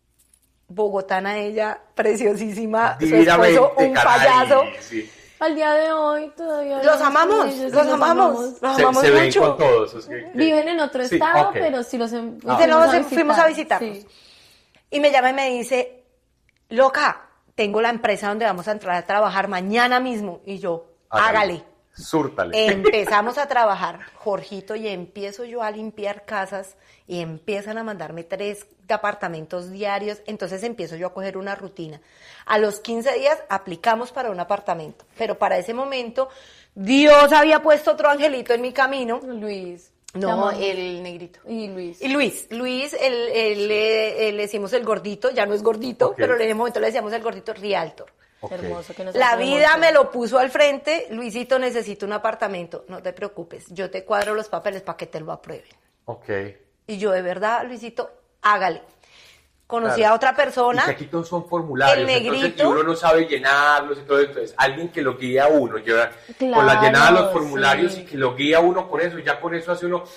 bogotana ella, preciosísima, su Divinamente, esposo un caray, payaso. sí. Al día de hoy todavía... Los hablamos con amamos, ellos y los amamos, los Se, amamos se ven mucho. con todos. es que- que- Viven en otro Sí, estado, ok. pero sí los em- Ah. Y de nuevo fuimos se- fuimos a visitarlos. Sí. Y me llama y me dice, loca, tengo la empresa donde vamos a entrar a trabajar mañana mismo. Y yo, hágale. Súrtale. Empezamos a trabajar, Jorgito, y empiezo yo a limpiar casas y empiezan a mandarme tres apartamentos diarios. Entonces empiezo yo a coger una rutina. A los quince días aplicamos para un apartamento, pero para ese momento Dios había puesto otro angelito en mi camino. Luis. te No, amamos. el negrito. Y Luis. Y Luis, Luis, el, el, eh, eh, le decimos el gordito, ya no es gordito, Ok. pero en ese momento le decíamos el gordito Realtor. Ok. Hermoso que nos La hace vida mucho. me lo puso al frente, Luisito, necesito un apartamento. No te preocupes, yo te cuadro los papeles para que te lo aprueben. Ok. Y yo, de verdad, Luisito, hágale. Conocí Claro. a otra persona. Y que aquí todos son formularios. El negrito. Entonces, y uno no sabe llenarlos y todo. Entonces, alguien que lo guíe a uno, lleva con la Claro, llenada de los formularios sí. y que lo guíe a uno con eso. Y ya con eso hace uno.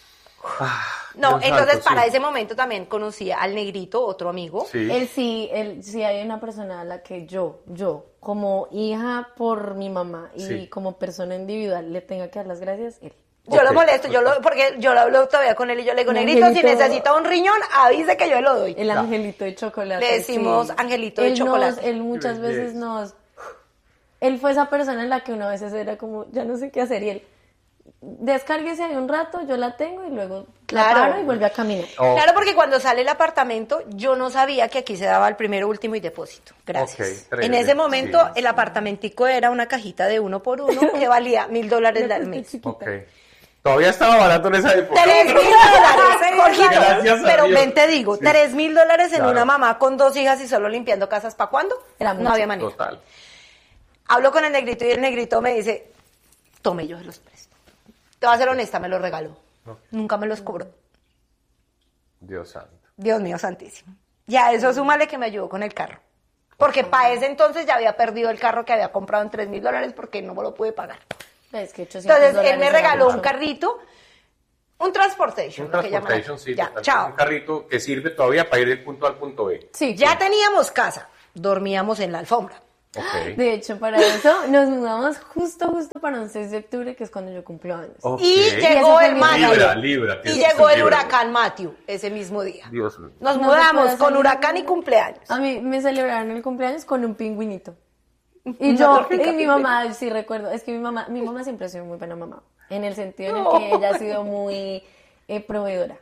Ah, No, Dios entonces santo, para sí. ese momento también conocí al negrito, otro amigo. Sí. Él sí, él sí hay una persona a la que yo, yo, como hija por mi mamá y Sí. como persona individual, le tenga que dar las gracias, él. Yo Ok. lo molesto, yo lo, porque yo lo hablo todavía con él y yo le digo, Un negrito, si angelito. necesita un riñón, avise que yo lo doy. El Ya. angelito de chocolate. Le decimos sí. angelito de Él nos- chocolate. él muchas Qué veces belleza. nos... Él fue esa persona en la que una vez era como, ya no sé qué hacer, y él, descárguese ahí un rato, yo la tengo, y luego Claro. la paro y vuelve a caminar. Oh, Claro, porque cuando sale el apartamento, yo no sabía que aquí se daba el primero, último y depósito. Gracias. Ok, tres, en ese momento, sí. el apartamentico era una cajita de uno por uno que valía mil dólares al mes. ok. Todavía estaba barato en esa época. Tres mil dólares, Jorgito. Gracias a Pero Dios. ven, te digo, Sí. tres mil dólares en Claro. una mamá con dos hijas y solo limpiando casas, ¿para cuándo? Era no mucho. había manera. Total. Hablo con el negrito y el negrito me dice, tome, yo se los presto. Te voy a ser honesta, me los regaló. Ok. Nunca me los cobró. Dios santo. Dios mío santísimo. Ya, eso súmale que me ayudó con el carro. Porque para ese entonces ya había perdido el carro que había comprado en tres mil dólares porque no me lo pude pagar. Es que ochocientos Entonces él dólares me era regaló mucho. un carrito, un transportation. Un lo que llaman transportation, acá. sí. Ya, total, chao. Un carrito que sirve todavía para ir del punto A al punto B. Sí, Ya teníamos casa, dormíamos en la alfombra. Ok. de hecho, para eso nos mudamos justo, justo para un seis de octubre, que es cuando yo cumplo años. Ok. Y ese llegó fue el mi Matthew. Libra, Libra. Y tienes que llegó ser el Libra. huracán Matthew ese mismo día. Dios mío. Nos No se mudamos puede con salir. huracán y cumpleaños. A mí me celebraron el cumpleaños con un pingüinito. Y Una yo, tortica y mi pingüino. mamá, sí recuerdo, es que mi mamá, mi mamá siempre ha sido muy buena mamá, en el sentido en el No. que ella ha sido muy eh, proveedora.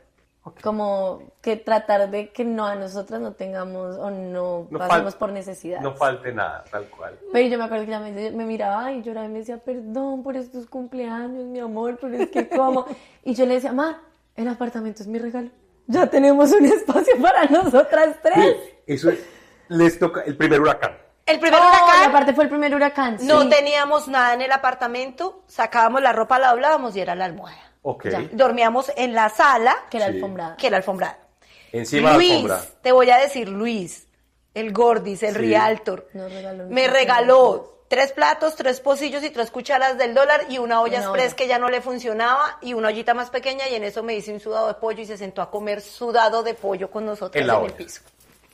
Como que tratar de que no a nosotras no tengamos o no, No pasemos fal- por necesidad. No falte nada, tal cual. Pero yo me acuerdo que ella me, me miraba y lloraba y me decía, perdón por estos cumpleaños, mi amor, pero es que cómo. Y yo le decía, ma, el apartamento es mi regalo. Ya tenemos un espacio para nosotras tres. Eso es, les toca el primer huracán. El primer Oh, y huracán, aparte fue el primer huracán. no sí. teníamos nada en el apartamento, sacábamos la ropa, la doblábamos y era la almohada. Ok. Ya. Dormíamos en la sala, Que era Sí. alfombrada. que era alfombrada. Encima Luis, de la alfombra. te voy a decir Luis, el Gordis, el Sí. Realtor, Nos regaló me muchas regaló tres platos, tres pocillos y tres cucharas del dólar y una olla Una express olla. que ya no le funcionaba y una ollita más pequeña y en eso me hice un sudado de pollo y se sentó a comer sudado de pollo con nosotros En en, la el olla. piso.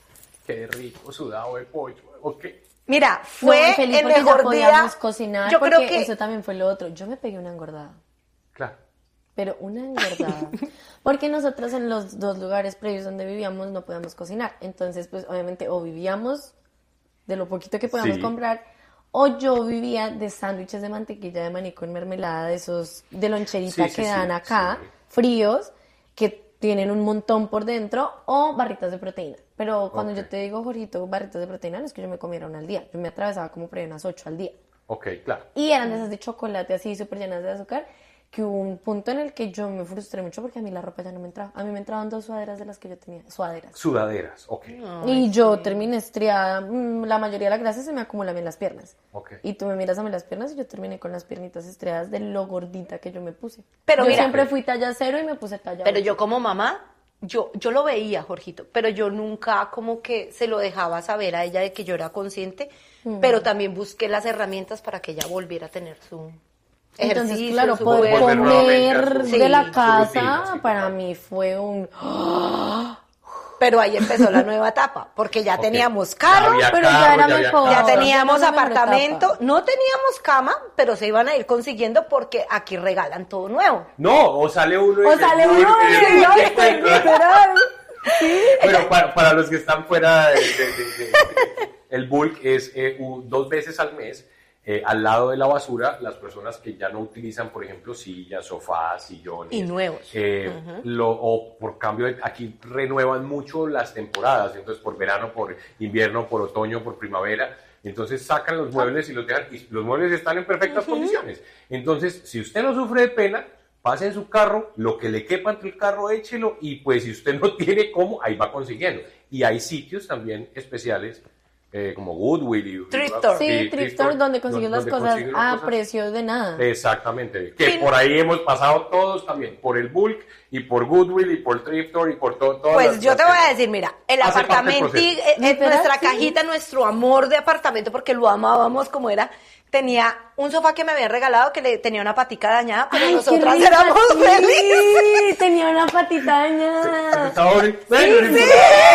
Qué rico sudado de pollo. Ok. Mira, No, fue y feliz el porque ya mejor podíamos día. cocinar, Yo porque creo que eso también fue lo otro. Yo me pegué una engordada. Claro. Pero una engordada. Porque nosotros en los dos lugares previos donde vivíamos no podíamos cocinar. Entonces, pues obviamente o vivíamos de lo poquito que podíamos Sí. comprar, o yo vivía de sándwiches de mantequilla de maní con mermelada, de esos de loncherita Sí, sí, que sí, dan acá, sí. fríos, que tienen un montón por dentro, o barritas de proteína. Pero cuando Ok. yo te digo, Jorgito, barritas de proteína, no es que yo me comiera una al día. Yo me atravesaba como por ahí unas ocho al día. Ok, claro. Y eran de esas de chocolate así, súper llenas de azúcar, que hubo un punto en el que yo me frustré mucho porque a mí la ropa ya no me entraba. A mí me entraban dos sudaderas de las que yo tenía, sudaderas. Sudaderas, ok. Y yo terminé estriada, mm, la mayoría de la grasa se me acumula en las piernas. Ok. Y tú me miras a mí las piernas y yo terminé con las piernitas estriadas de lo gordita que yo me puse. Pero yo mira- siempre fui talla cero y me puse talla Pero ocho. yo como mamá, yo, yo lo veía, Jorgito, pero yo nunca como que se lo dejaba saber a ella de que yo era consciente, Mm. pero también busqué las herramientas para que ella volviera a tener su Entonces, ejercicio, claro, su poder cuerpo. Volver nuevamente a comer su- de Sí, la su casa rutina, sí, para claro. mí fue un... Pero ahí empezó la nueva etapa, porque ya Ok. teníamos Ya carro, había pero ya carro, era había mejor. ya casa. teníamos Ya era la mejor apartamento, etapa. no teníamos cama, pero se iban a ir consiguiendo porque aquí regalan todo nuevo. No, o sale uno y O dice, sale "Uy, uno eh, y yo ¿qué estoy encuentro?". literal. Pero para, para los que están fuera, de, de- de- de- el bulk es eh, u- dos veces al mes, eh, al lado de la basura, las personas que ya no utilizan, por ejemplo, sillas, sofás, sillones. Y nuevos. eh, lo, o por cambio, de- aquí renuevan mucho las temporadas, entonces por verano, por invierno, por otoño, por primavera. Entonces sacan los muebles y los dejan, y los muebles están en perfectas condiciones. Entonces, si usted no sufre de pena, pase en su carro, lo que le quepa entre el carro, échelo, y pues si usted no tiene cómo, ahí va consiguiendo. Y hay sitios también especiales, eh, como Goodwill y... Thrift store. Sí, thrift store donde consigues las donde cosas consigues las a cosas. precio de nada. Exactamente, que Sí. por ahí hemos pasado todos también, por el bulk y por Goodwill y por Thrift Store y por todo. todas Pues las- yo te las- voy a decir, mira, el Hace parte del apartamento, proceso. eh, eh, Literal, nuestra sí. cajita, nuestro amor de apartamento, porque lo amábamos como era, tenía un sofá que me habían regalado que le tenía una patica dañada, pero Ay, qué nosotras rica, éramos sí, felices. tenía una patita dañada. Está bonito. Bueno, ¡Sí!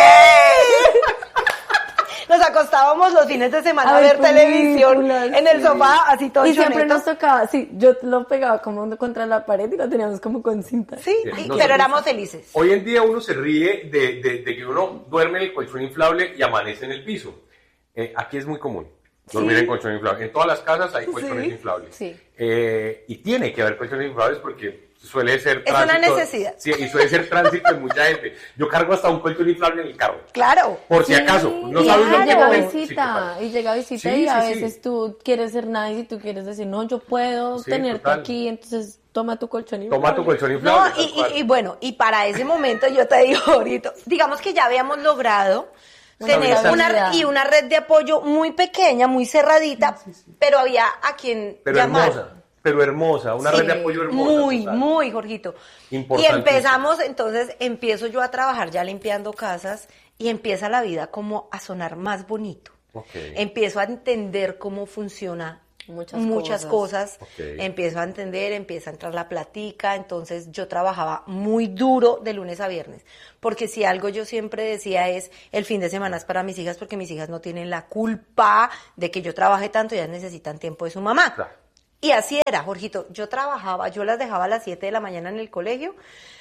Nos acostábamos los fines de semana a, A ver ver televisión películas, en el sí. sofá, así todo Y siempre choneto. nos tocaba, sí, yo lo pegaba como contra la pared y lo teníamos como con cinta. Sí, Bien, y- nosotros- pero éramos felices. Hoy en día uno se ríe de, de- de que uno duerme en el colchón inflable y amanece en el piso. Eh, aquí es muy común dormir Sí. en colchón inflable. En todas las casas hay colchones Sí. inflables. Sí. Eh, y tiene que haber colchones inflables porque suele ser Es una tránsito. necesidad. Sí, y suele ser tránsito de mucha gente. Yo cargo hasta un colchón inflable en el carro. Claro. Por si acaso. No y sabes lo que llega momento- sí, visita, total. y llega visita Sí, y a sí, sí. veces tú quieres ser nice y tú quieres decir, no, yo puedo Sí, tenerte total. aquí, entonces toma tu colchón y Toma tu colchón No, inflable. y, tal cual. y- y bueno, y para ese momento yo te digo ahorita, digamos que ya habíamos logrado Una tener estabilidad. una, y una red de apoyo muy pequeña, muy cerradita, pero había a quien Pero llamar. hermosa. Pero hermosa. Una Sí, red de apoyo hermosa. Muy, total. muy, Jorgito. Y Importantísimo. empezamos, entonces empiezo yo a trabajar ya limpiando casas y empieza la vida como a sonar más bonito. Okay. Empiezo a entender cómo funciona Muchas, muchas cosas, cosas. Okay. empiezo a entender, empieza a entrar la platica, entonces yo trabajaba muy duro de lunes a viernes, porque si algo yo siempre decía es, el fin de semana es para mis hijas, porque mis hijas no tienen la culpa de que yo trabaje tanto, ellas necesitan tiempo de su mamá. Claro. Y así era, Jorgito, yo trabajaba, yo las dejaba a las siete de la mañana en el colegio,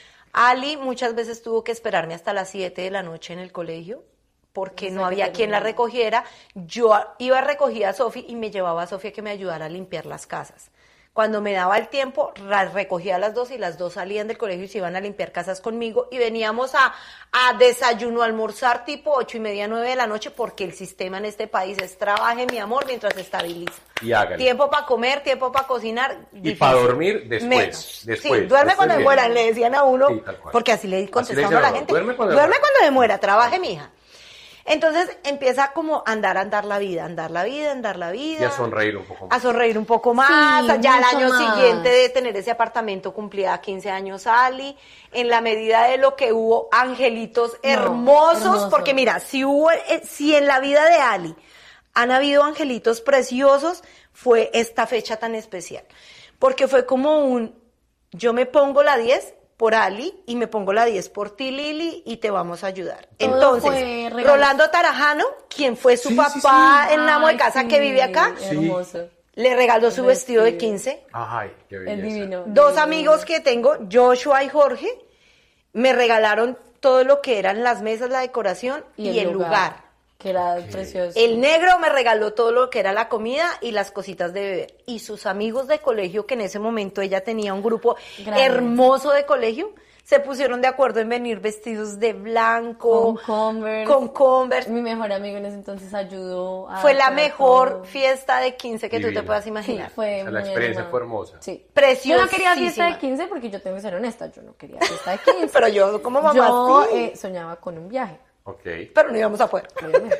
Ali muchas veces tuvo que esperarme hasta las siete de la noche en el colegio, porque no había quien la recogiera. Yo iba, recogía a Sofi y me llevaba a Sofía que me ayudara a limpiar las casas. Cuando me daba el tiempo, recogía a las dos y las dos salían del colegio y se iban a limpiar casas conmigo y veníamos a, a desayuno, a almorzar tipo ocho y media, nueve de la noche, porque el sistema en este país es trabaje, mi amor, mientras se estabiliza. Y hágale. Tiempo para comer, tiempo para cocinar. Y difícil. para dormir después. Menos. después Sí, duerme después cuando bien. demuera, le decían a uno, Sí, tal cual. porque así le contestamos decían a a la uno, gente. duerme cuando duerme demuera. cuando demuera, trabaje, mija. Entonces empieza como a andar, andar la vida, andar la vida, andar la vida. Y a sonreír un poco más. A sonreír un poco más. Sí, ya el mucho año más. siguiente de tener ese apartamento cumplía quince años Ali. En la medida de lo que hubo angelitos hermosos, hermoso. porque mira, si hubo, eh, si en la vida de Ali han habido angelitos preciosos, fue esta fecha tan especial. Porque fue como un, yo me pongo la diez por Ali y me pongo la diez por ti, Lili, y te vamos a ayudar. Todo Entonces, fue regalo. Rolando Tarajano, quien fue su Sí, papá sí, sí. en amo de Ay, casa sí, que vive acá, Sí. Hermoso. le regaló su El vestido de vestido. quince. Ay, qué belleza. Es divino. Dos divino. amigos que tengo, Joshua y Jorge, me regalaron todo lo que eran las mesas, la decoración y, el lugar. Que era precioso. El negro me regaló todo lo que era la comida y las cositas de beber. Y sus amigos de colegio, que en ese momento ella tenía un grupo Grande. hermoso de colegio, se pusieron de acuerdo en venir vestidos de blanco, Con Converse. con Converse. Mi mejor amigo en ese entonces ayudó a Fue la hacer mejor todo. fiesta de quince que tú Divino. te puedas Sí, imaginar. fue O sea, la muy experiencia animada. fue hermosa. Sí. Preciosísima. Yo no quería fiesta de quince porque yo tengo que ser honesta, yo no quería fiesta de quince. Pero yo como mamá yo sí. eh, soñaba con un viaje, Ok. Pero no íbamos a poder. obviamente.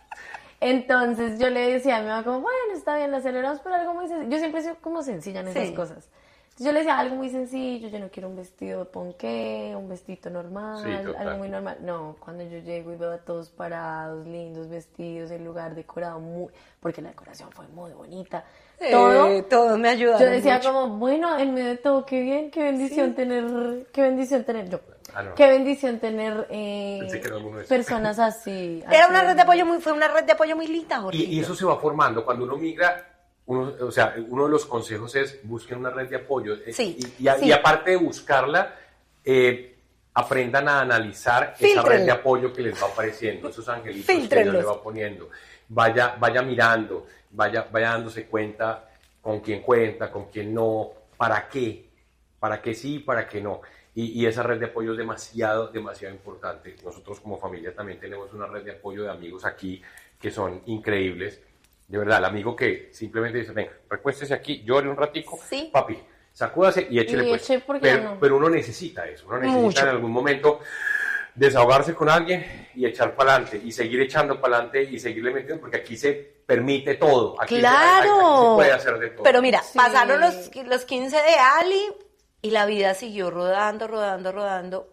Entonces yo le decía a mi mamá como, bueno, está bien, la celebramos, pero algo muy sencillo. Yo siempre he sido como sencilla en esas Sí. cosas. Entonces yo le decía algo muy sencillo, yo no quiero un vestido de ponqué, un vestito normal, Sí, total. algo muy normal. No, cuando yo llego y veo a todos parados, lindos vestidos, el lugar decorado muy, porque la decoración fue muy bonita. Todo, Eh, todos me ayudaron yo decía mucho. como, bueno, en medio de todo, qué bien, qué bendición tener, qué bendición tener, yo, Ah, no. qué bendición tener eh, Pensé que era alguno de esos. personas así. Era así una red de apoyo muy, fue una red de apoyo muy linda, Jorge. Y, y eso se va formando. Cuando uno migra, uno, o sea, uno de los consejos es busquen una red de apoyo. Eh, Sí, Y, y a- sí. y aparte de buscarla, eh, aprendan a analizar esa Fíltrenlo. red de apoyo que les va apareciendo, esos angelitos que Dios Fíltrenlos. le va poniendo. Vaya, vaya mirando, vaya, vaya dándose cuenta con quién cuenta, con quién no, para qué, para qué sí, para qué no. Y, y esa red de apoyo es demasiado, demasiado importante. Nosotros como familia también tenemos una red de apoyo de amigos aquí que son increíbles. De verdad, el amigo que simplemente dice, venga, recuéstese aquí, llore un ratico, Sí. papi, sacúdase y échele Y pues. eche porque pero, no. pero uno necesita eso, uno necesita Mucho. en algún momento desahogarse con alguien y echar para adelante y seguir echando para adelante y seguirle metiendo porque aquí se permite todo. Aquí se- aquí Claro. se puede hacer de todo. Pero mira, Sí. pasaron los, los quince de Ali y la vida siguió rodando, rodando, rodando.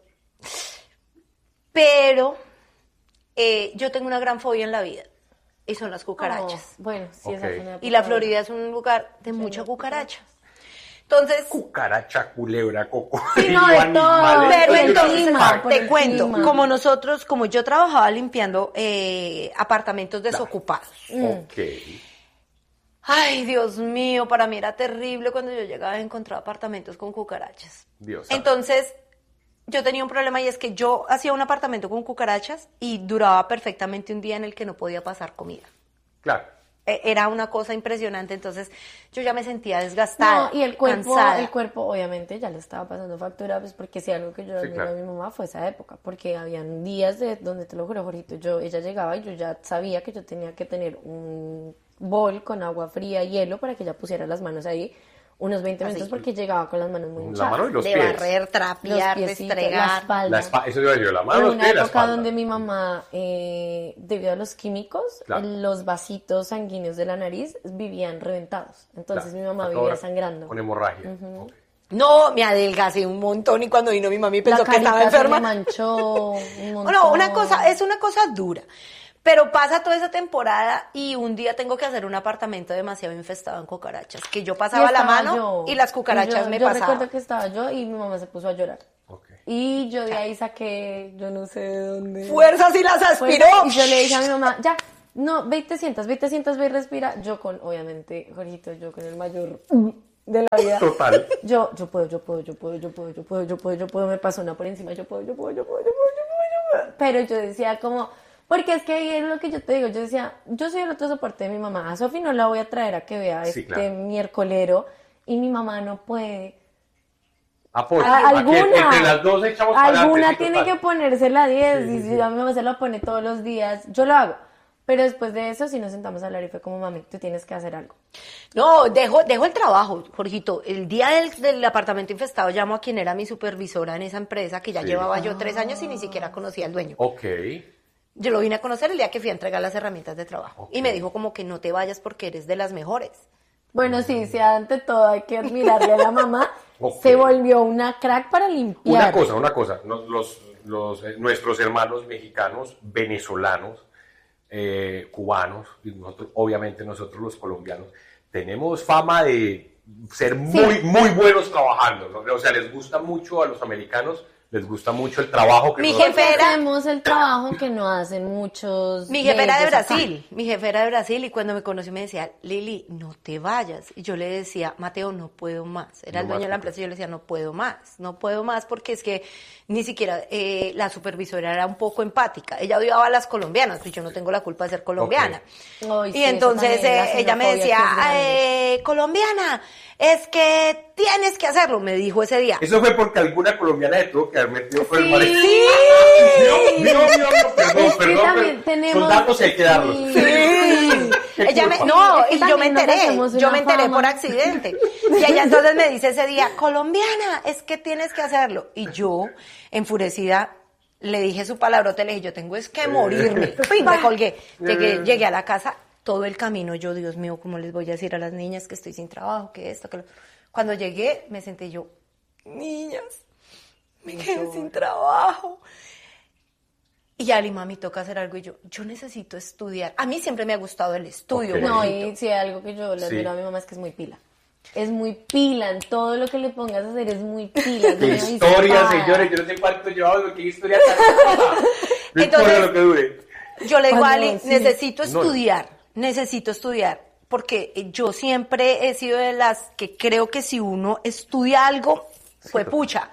Pero eh, yo tengo una gran fobia en la vida y son las cucarachas. Oh, bueno, sí, esa Ok. fue una Y la época Florida es un lugar de Sí, mucha no, cucaracha. Entonces, Cucaracha, culebra, coco. Sí, no, de todo. pero por el entonces clima, por te el cuento, clima. como nosotros, como yo trabajaba limpiando eh, apartamentos desocupados. Ok. Ay, Dios mío, para mí era terrible cuando yo llegaba y encontraba apartamentos con cucarachas. Dios santo. Entonces, yo tenía un problema y es que yo hacía un apartamento con cucarachas y duraba perfectamente un día en el que no podía pasar comida. Claro. E- Era una cosa impresionante, entonces yo ya me sentía desgastada, No, y el cuerpo, cansada. el cuerpo obviamente ya le estaba pasando factura, pues porque si algo que yo Sí, admiro claro. a mi mamá fue esa época, porque habían días de donde te lo juro, Jorgito, yo, ella llegaba y yo ya sabía que yo tenía que tener un bol con agua fría y hielo para que ella pusiera las manos ahí unos veinte Así. minutos porque llegaba con las manos muy La hinchadas. mano y los de pies. barrer, Los trapear, piecitos, la restregar. espalda. La espa- eso iba a decir, la mano, Hubo los una pies y la época espalda. donde mi mamá, eh, debido a los químicos, Claro. los vasitos sanguíneos de la nariz vivían reventados. Entonces Claro. mi mamá Hasta vivía ahora sangrando. Con hemorragia. Ok. No, me adelgacé un montón y cuando vino mi mami La pensó que carita estaba se le enferma. manchó un montón. No, una cosa, es una cosa dura. Pero pasa toda esa temporada y un día tengo que hacer un apartamento demasiado infestado en cucarachas, que yo pasaba la mano yo. y las cucarachas Y yo, me yo pasaban. Yo recuerdo que estaba yo y mi mamá se puso a llorar. Okay. Y yo de ahí saqué, yo no sé de dónde. Fuerzas y las aspiró. Y yo le dije a mi mamá, ya, no, ve y te sientas, ve y te sientas, ve y respira. Yo con, obviamente, Jorgito, yo con el mayor de la vida. Total. Yo, yo puedo, yo puedo, yo puedo, yo puedo, yo puedo, yo puedo, yo puedo, me pasó una por encima, yo puedo, yo puedo, yo puedo, yo puedo, yo puedo, yo puedo. Pero yo decía como, porque es que ahí es lo que yo te digo, yo decía, yo soy el otro soporte de mi mamá, a Sofi no la voy a traer a que vea Sí, este claro. miércolero y mi mamá no puede. Apoyo. A- alguna, Aquí entre las dos echamos para alguna adelante, sí, tiene total. que ponerse la diez Sí, y sí, si sí. a mi mamá se la pone todos los días, yo lo hago. Pero después de eso sí nos sentamos a hablar y fue como, mami, tú tienes que hacer algo. No, dejo, dejo el trabajo, Jorgito. El día del, del apartamento infestado llamo a quien era mi supervisora en esa empresa, que ya Sí. llevaba yo tres años y ni siquiera conocía al dueño. Ok. Yo lo vine a conocer el día que fui a entregar las herramientas de trabajo. Ok. Y me dijo como que no te vayas porque eres de las mejores. Bueno, sí, sí, ante todo hay que admirarle a la mamá. Ok. Se volvió una crack para limpiar. Una cosa, una cosa. Nos- Los, los, eh, nuestros hermanos mexicanos, venezolanos, eh, cubanos, y nosotros, obviamente nosotros los colombianos, tenemos fama de ser muy, muy buenos trabajando, ¿no? O sea, les gusta mucho a los americanos, les gusta mucho el trabajo que Mi nosotros- jefe era- Hacemos el trabajo que no hacen muchos. Mi jefe era de ellos acá. Brasil, mi jefe era de Brasil y cuando me conoció me decía, Lili, no te vayas. Y yo le decía, Mateo, no puedo más. Era No el dueño más, de la ¿por empresa y yo le decía, no puedo más, no puedo más porque es que ni siquiera eh, la supervisora era un poco empática. Ella odiaba a las colombianas, pues yo no tengo la culpa de ser colombiana. Ay, sí, y eso entonces también, la eh, ella me xenofobia decía, que es grande. eh, colombiana, es que tienes que hacerlo, me dijo ese día. Eso fue porque alguna colombiana le tuvo que haber metido con el Sí. marido. ¡Sí! Mío, mío, mío, mío, perdón, Es que perdón, también pero tenemos- son datos y hay que darlos. Sí. Sí. Qué Ella me, culpa. no, Es que y yo me también nos enteré, hacemos yo una me enteré fama. por accidente. Y ella entonces me dice ese día, colombiana, es que tienes que hacerlo. Y yo, enfurecida, le dije su palabrote, le dije, yo tengo es que morirme. Uy, me colgué. Llegué, llegué a la casa, todo el camino, yo, Dios mío, ¿cómo les voy a decir a las niñas que estoy sin trabajo, que esto, que lo... Cuando llegué, me senté yo, niñas, me quedé sin trabajo. Y Ali, mami, toca hacer algo. Y yo, yo necesito estudiar. A mí siempre me ha gustado el estudio. Ok. No, Jorgito. y si hay algo que yo le Sí. admiro a mi mamá es que es muy pila. Es muy pila, en todo lo que le pongas a hacer es muy pila. es Qué muy historia, avispada. señores. Yo no sé cuánto llevamos, qué historia tan. No importa Entonces- lo que dure. Yo le digo a Cuando Ali, sí. necesito No. estudiar, necesito estudiar, porque yo siempre he sido de las que creo que si uno estudia algo, fue Sí. pucha.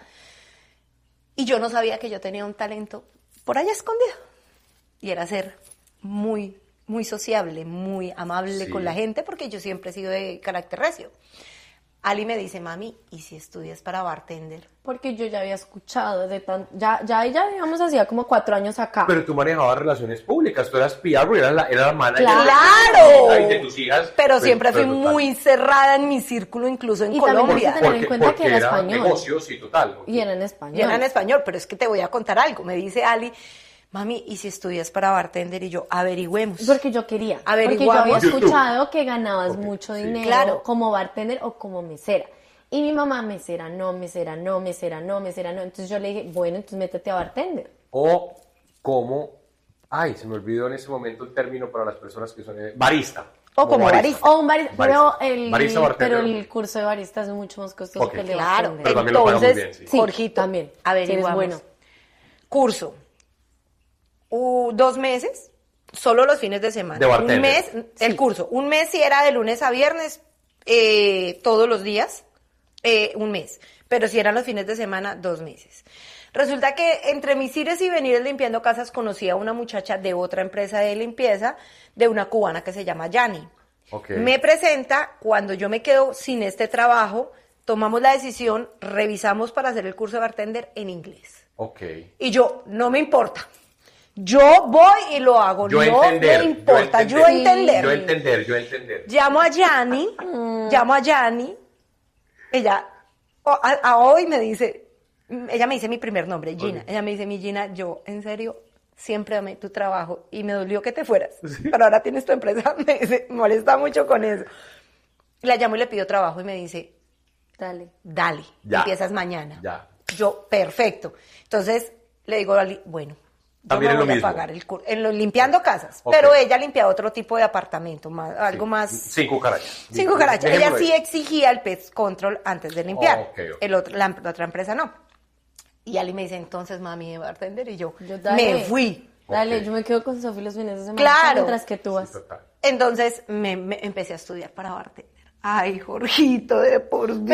Y yo no sabía que yo tenía un talento por allá escondido. Y era ser muy, muy sociable, muy amable Sí. con la gente, porque yo siempre he sido de carácter recio. Ali me dice, mami, ¿y si estudias para bartender? Porque yo ya había escuchado de tan... Ya, ya, ya, digamos, hacía como cuatro años acá. Pero tú manejabas relaciones públicas, tú eras P R, eras la, eras la manager ¡Claro! de, de tus hijas. Pero Pues, siempre fui pero total. muy cerrada en mi círculo, incluso en Y también Colombia. hay que tener en cuenta que era español. negocios, sí, total. Y era en español. Y era en español, pero es que te voy a contar algo. Me dice Ali, mami, ¿y si estudias para bartender? Y yo, averigüemos. Porque yo quería. Porque yo Averiguamos. había YouTube. escuchado que ganabas Ok, mucho sí. dinero Claro. como bartender o como mesera. Y mi mamá, mesera, no, mesera, no, mesera, no, mesera, no. Entonces yo le dije, bueno, entonces métete a bartender. O como, ay, se me olvidó en ese momento el término para las personas que son eh, barista. O como barista. O un barista, pero, Barista. el, Barista, bartender. pero el curso de barista es mucho más costoso Ok. que el de Claro, bartender. Pero también lo pagan muy entonces, bien, sí. Jorgito, también. averiguamos. Si eres bueno. Curso, Uh, dos meses, solo los fines de semana. De bartender. Un mes, el Sí. curso. Un mes si era de lunes a viernes, eh, todos los días, eh, un mes. Pero si eran los fines de semana, dos meses. Resulta que entre mis ires y venires limpiando casas conocí a una muchacha de otra empresa de limpieza, de una cubana que se llama Yani. Ok. Me presenta, cuando yo me quedo sin este trabajo, tomamos la decisión, revisamos para hacer el curso de bartender en inglés. Ok. Y yo, no me importa. Yo voy y lo hago. Yo no entender. me importa. Yo Yo entender. Yo entender, yo entender. Llamo a Yani, llamo a Yani. Ella, o- a, a hoy me dice, ella me dice mi primer nombre, Gina. Ok. Ella me dice, mi Gina, yo en serio siempre amé tu trabajo y me dolió que te fueras. Pero ahora tienes tu empresa. Me dice, me molesta mucho con eso. La llamo y le pido trabajo y me dice, Dale. dale, Ya. empiezas mañana. Ya. Yo, perfecto. Entonces le digo a Ali, bueno, Yo También me es lo voy a mismo. pagar el curso, en lo, limpiando casas, Ok. pero ella limpiaba otro tipo de apartamento, más, algo Sí. más... Sin cucarachas. Sin cucarachas. Ella Dejémoslo sí ahí. exigía el pest control antes de limpiar. Oh, ok, ok. El otro, la, la otra empresa no. Y Ali me dice, entonces, mami, de bartender. Y yo, Yo, dale. me fui. Dale, Ok. yo me quedo con Sofi los fines de semana. Claro. Mientras que tú vas. Sí, total. Entonces me, me empecé a estudiar para bartender. Ay, Jorgito, de por vida.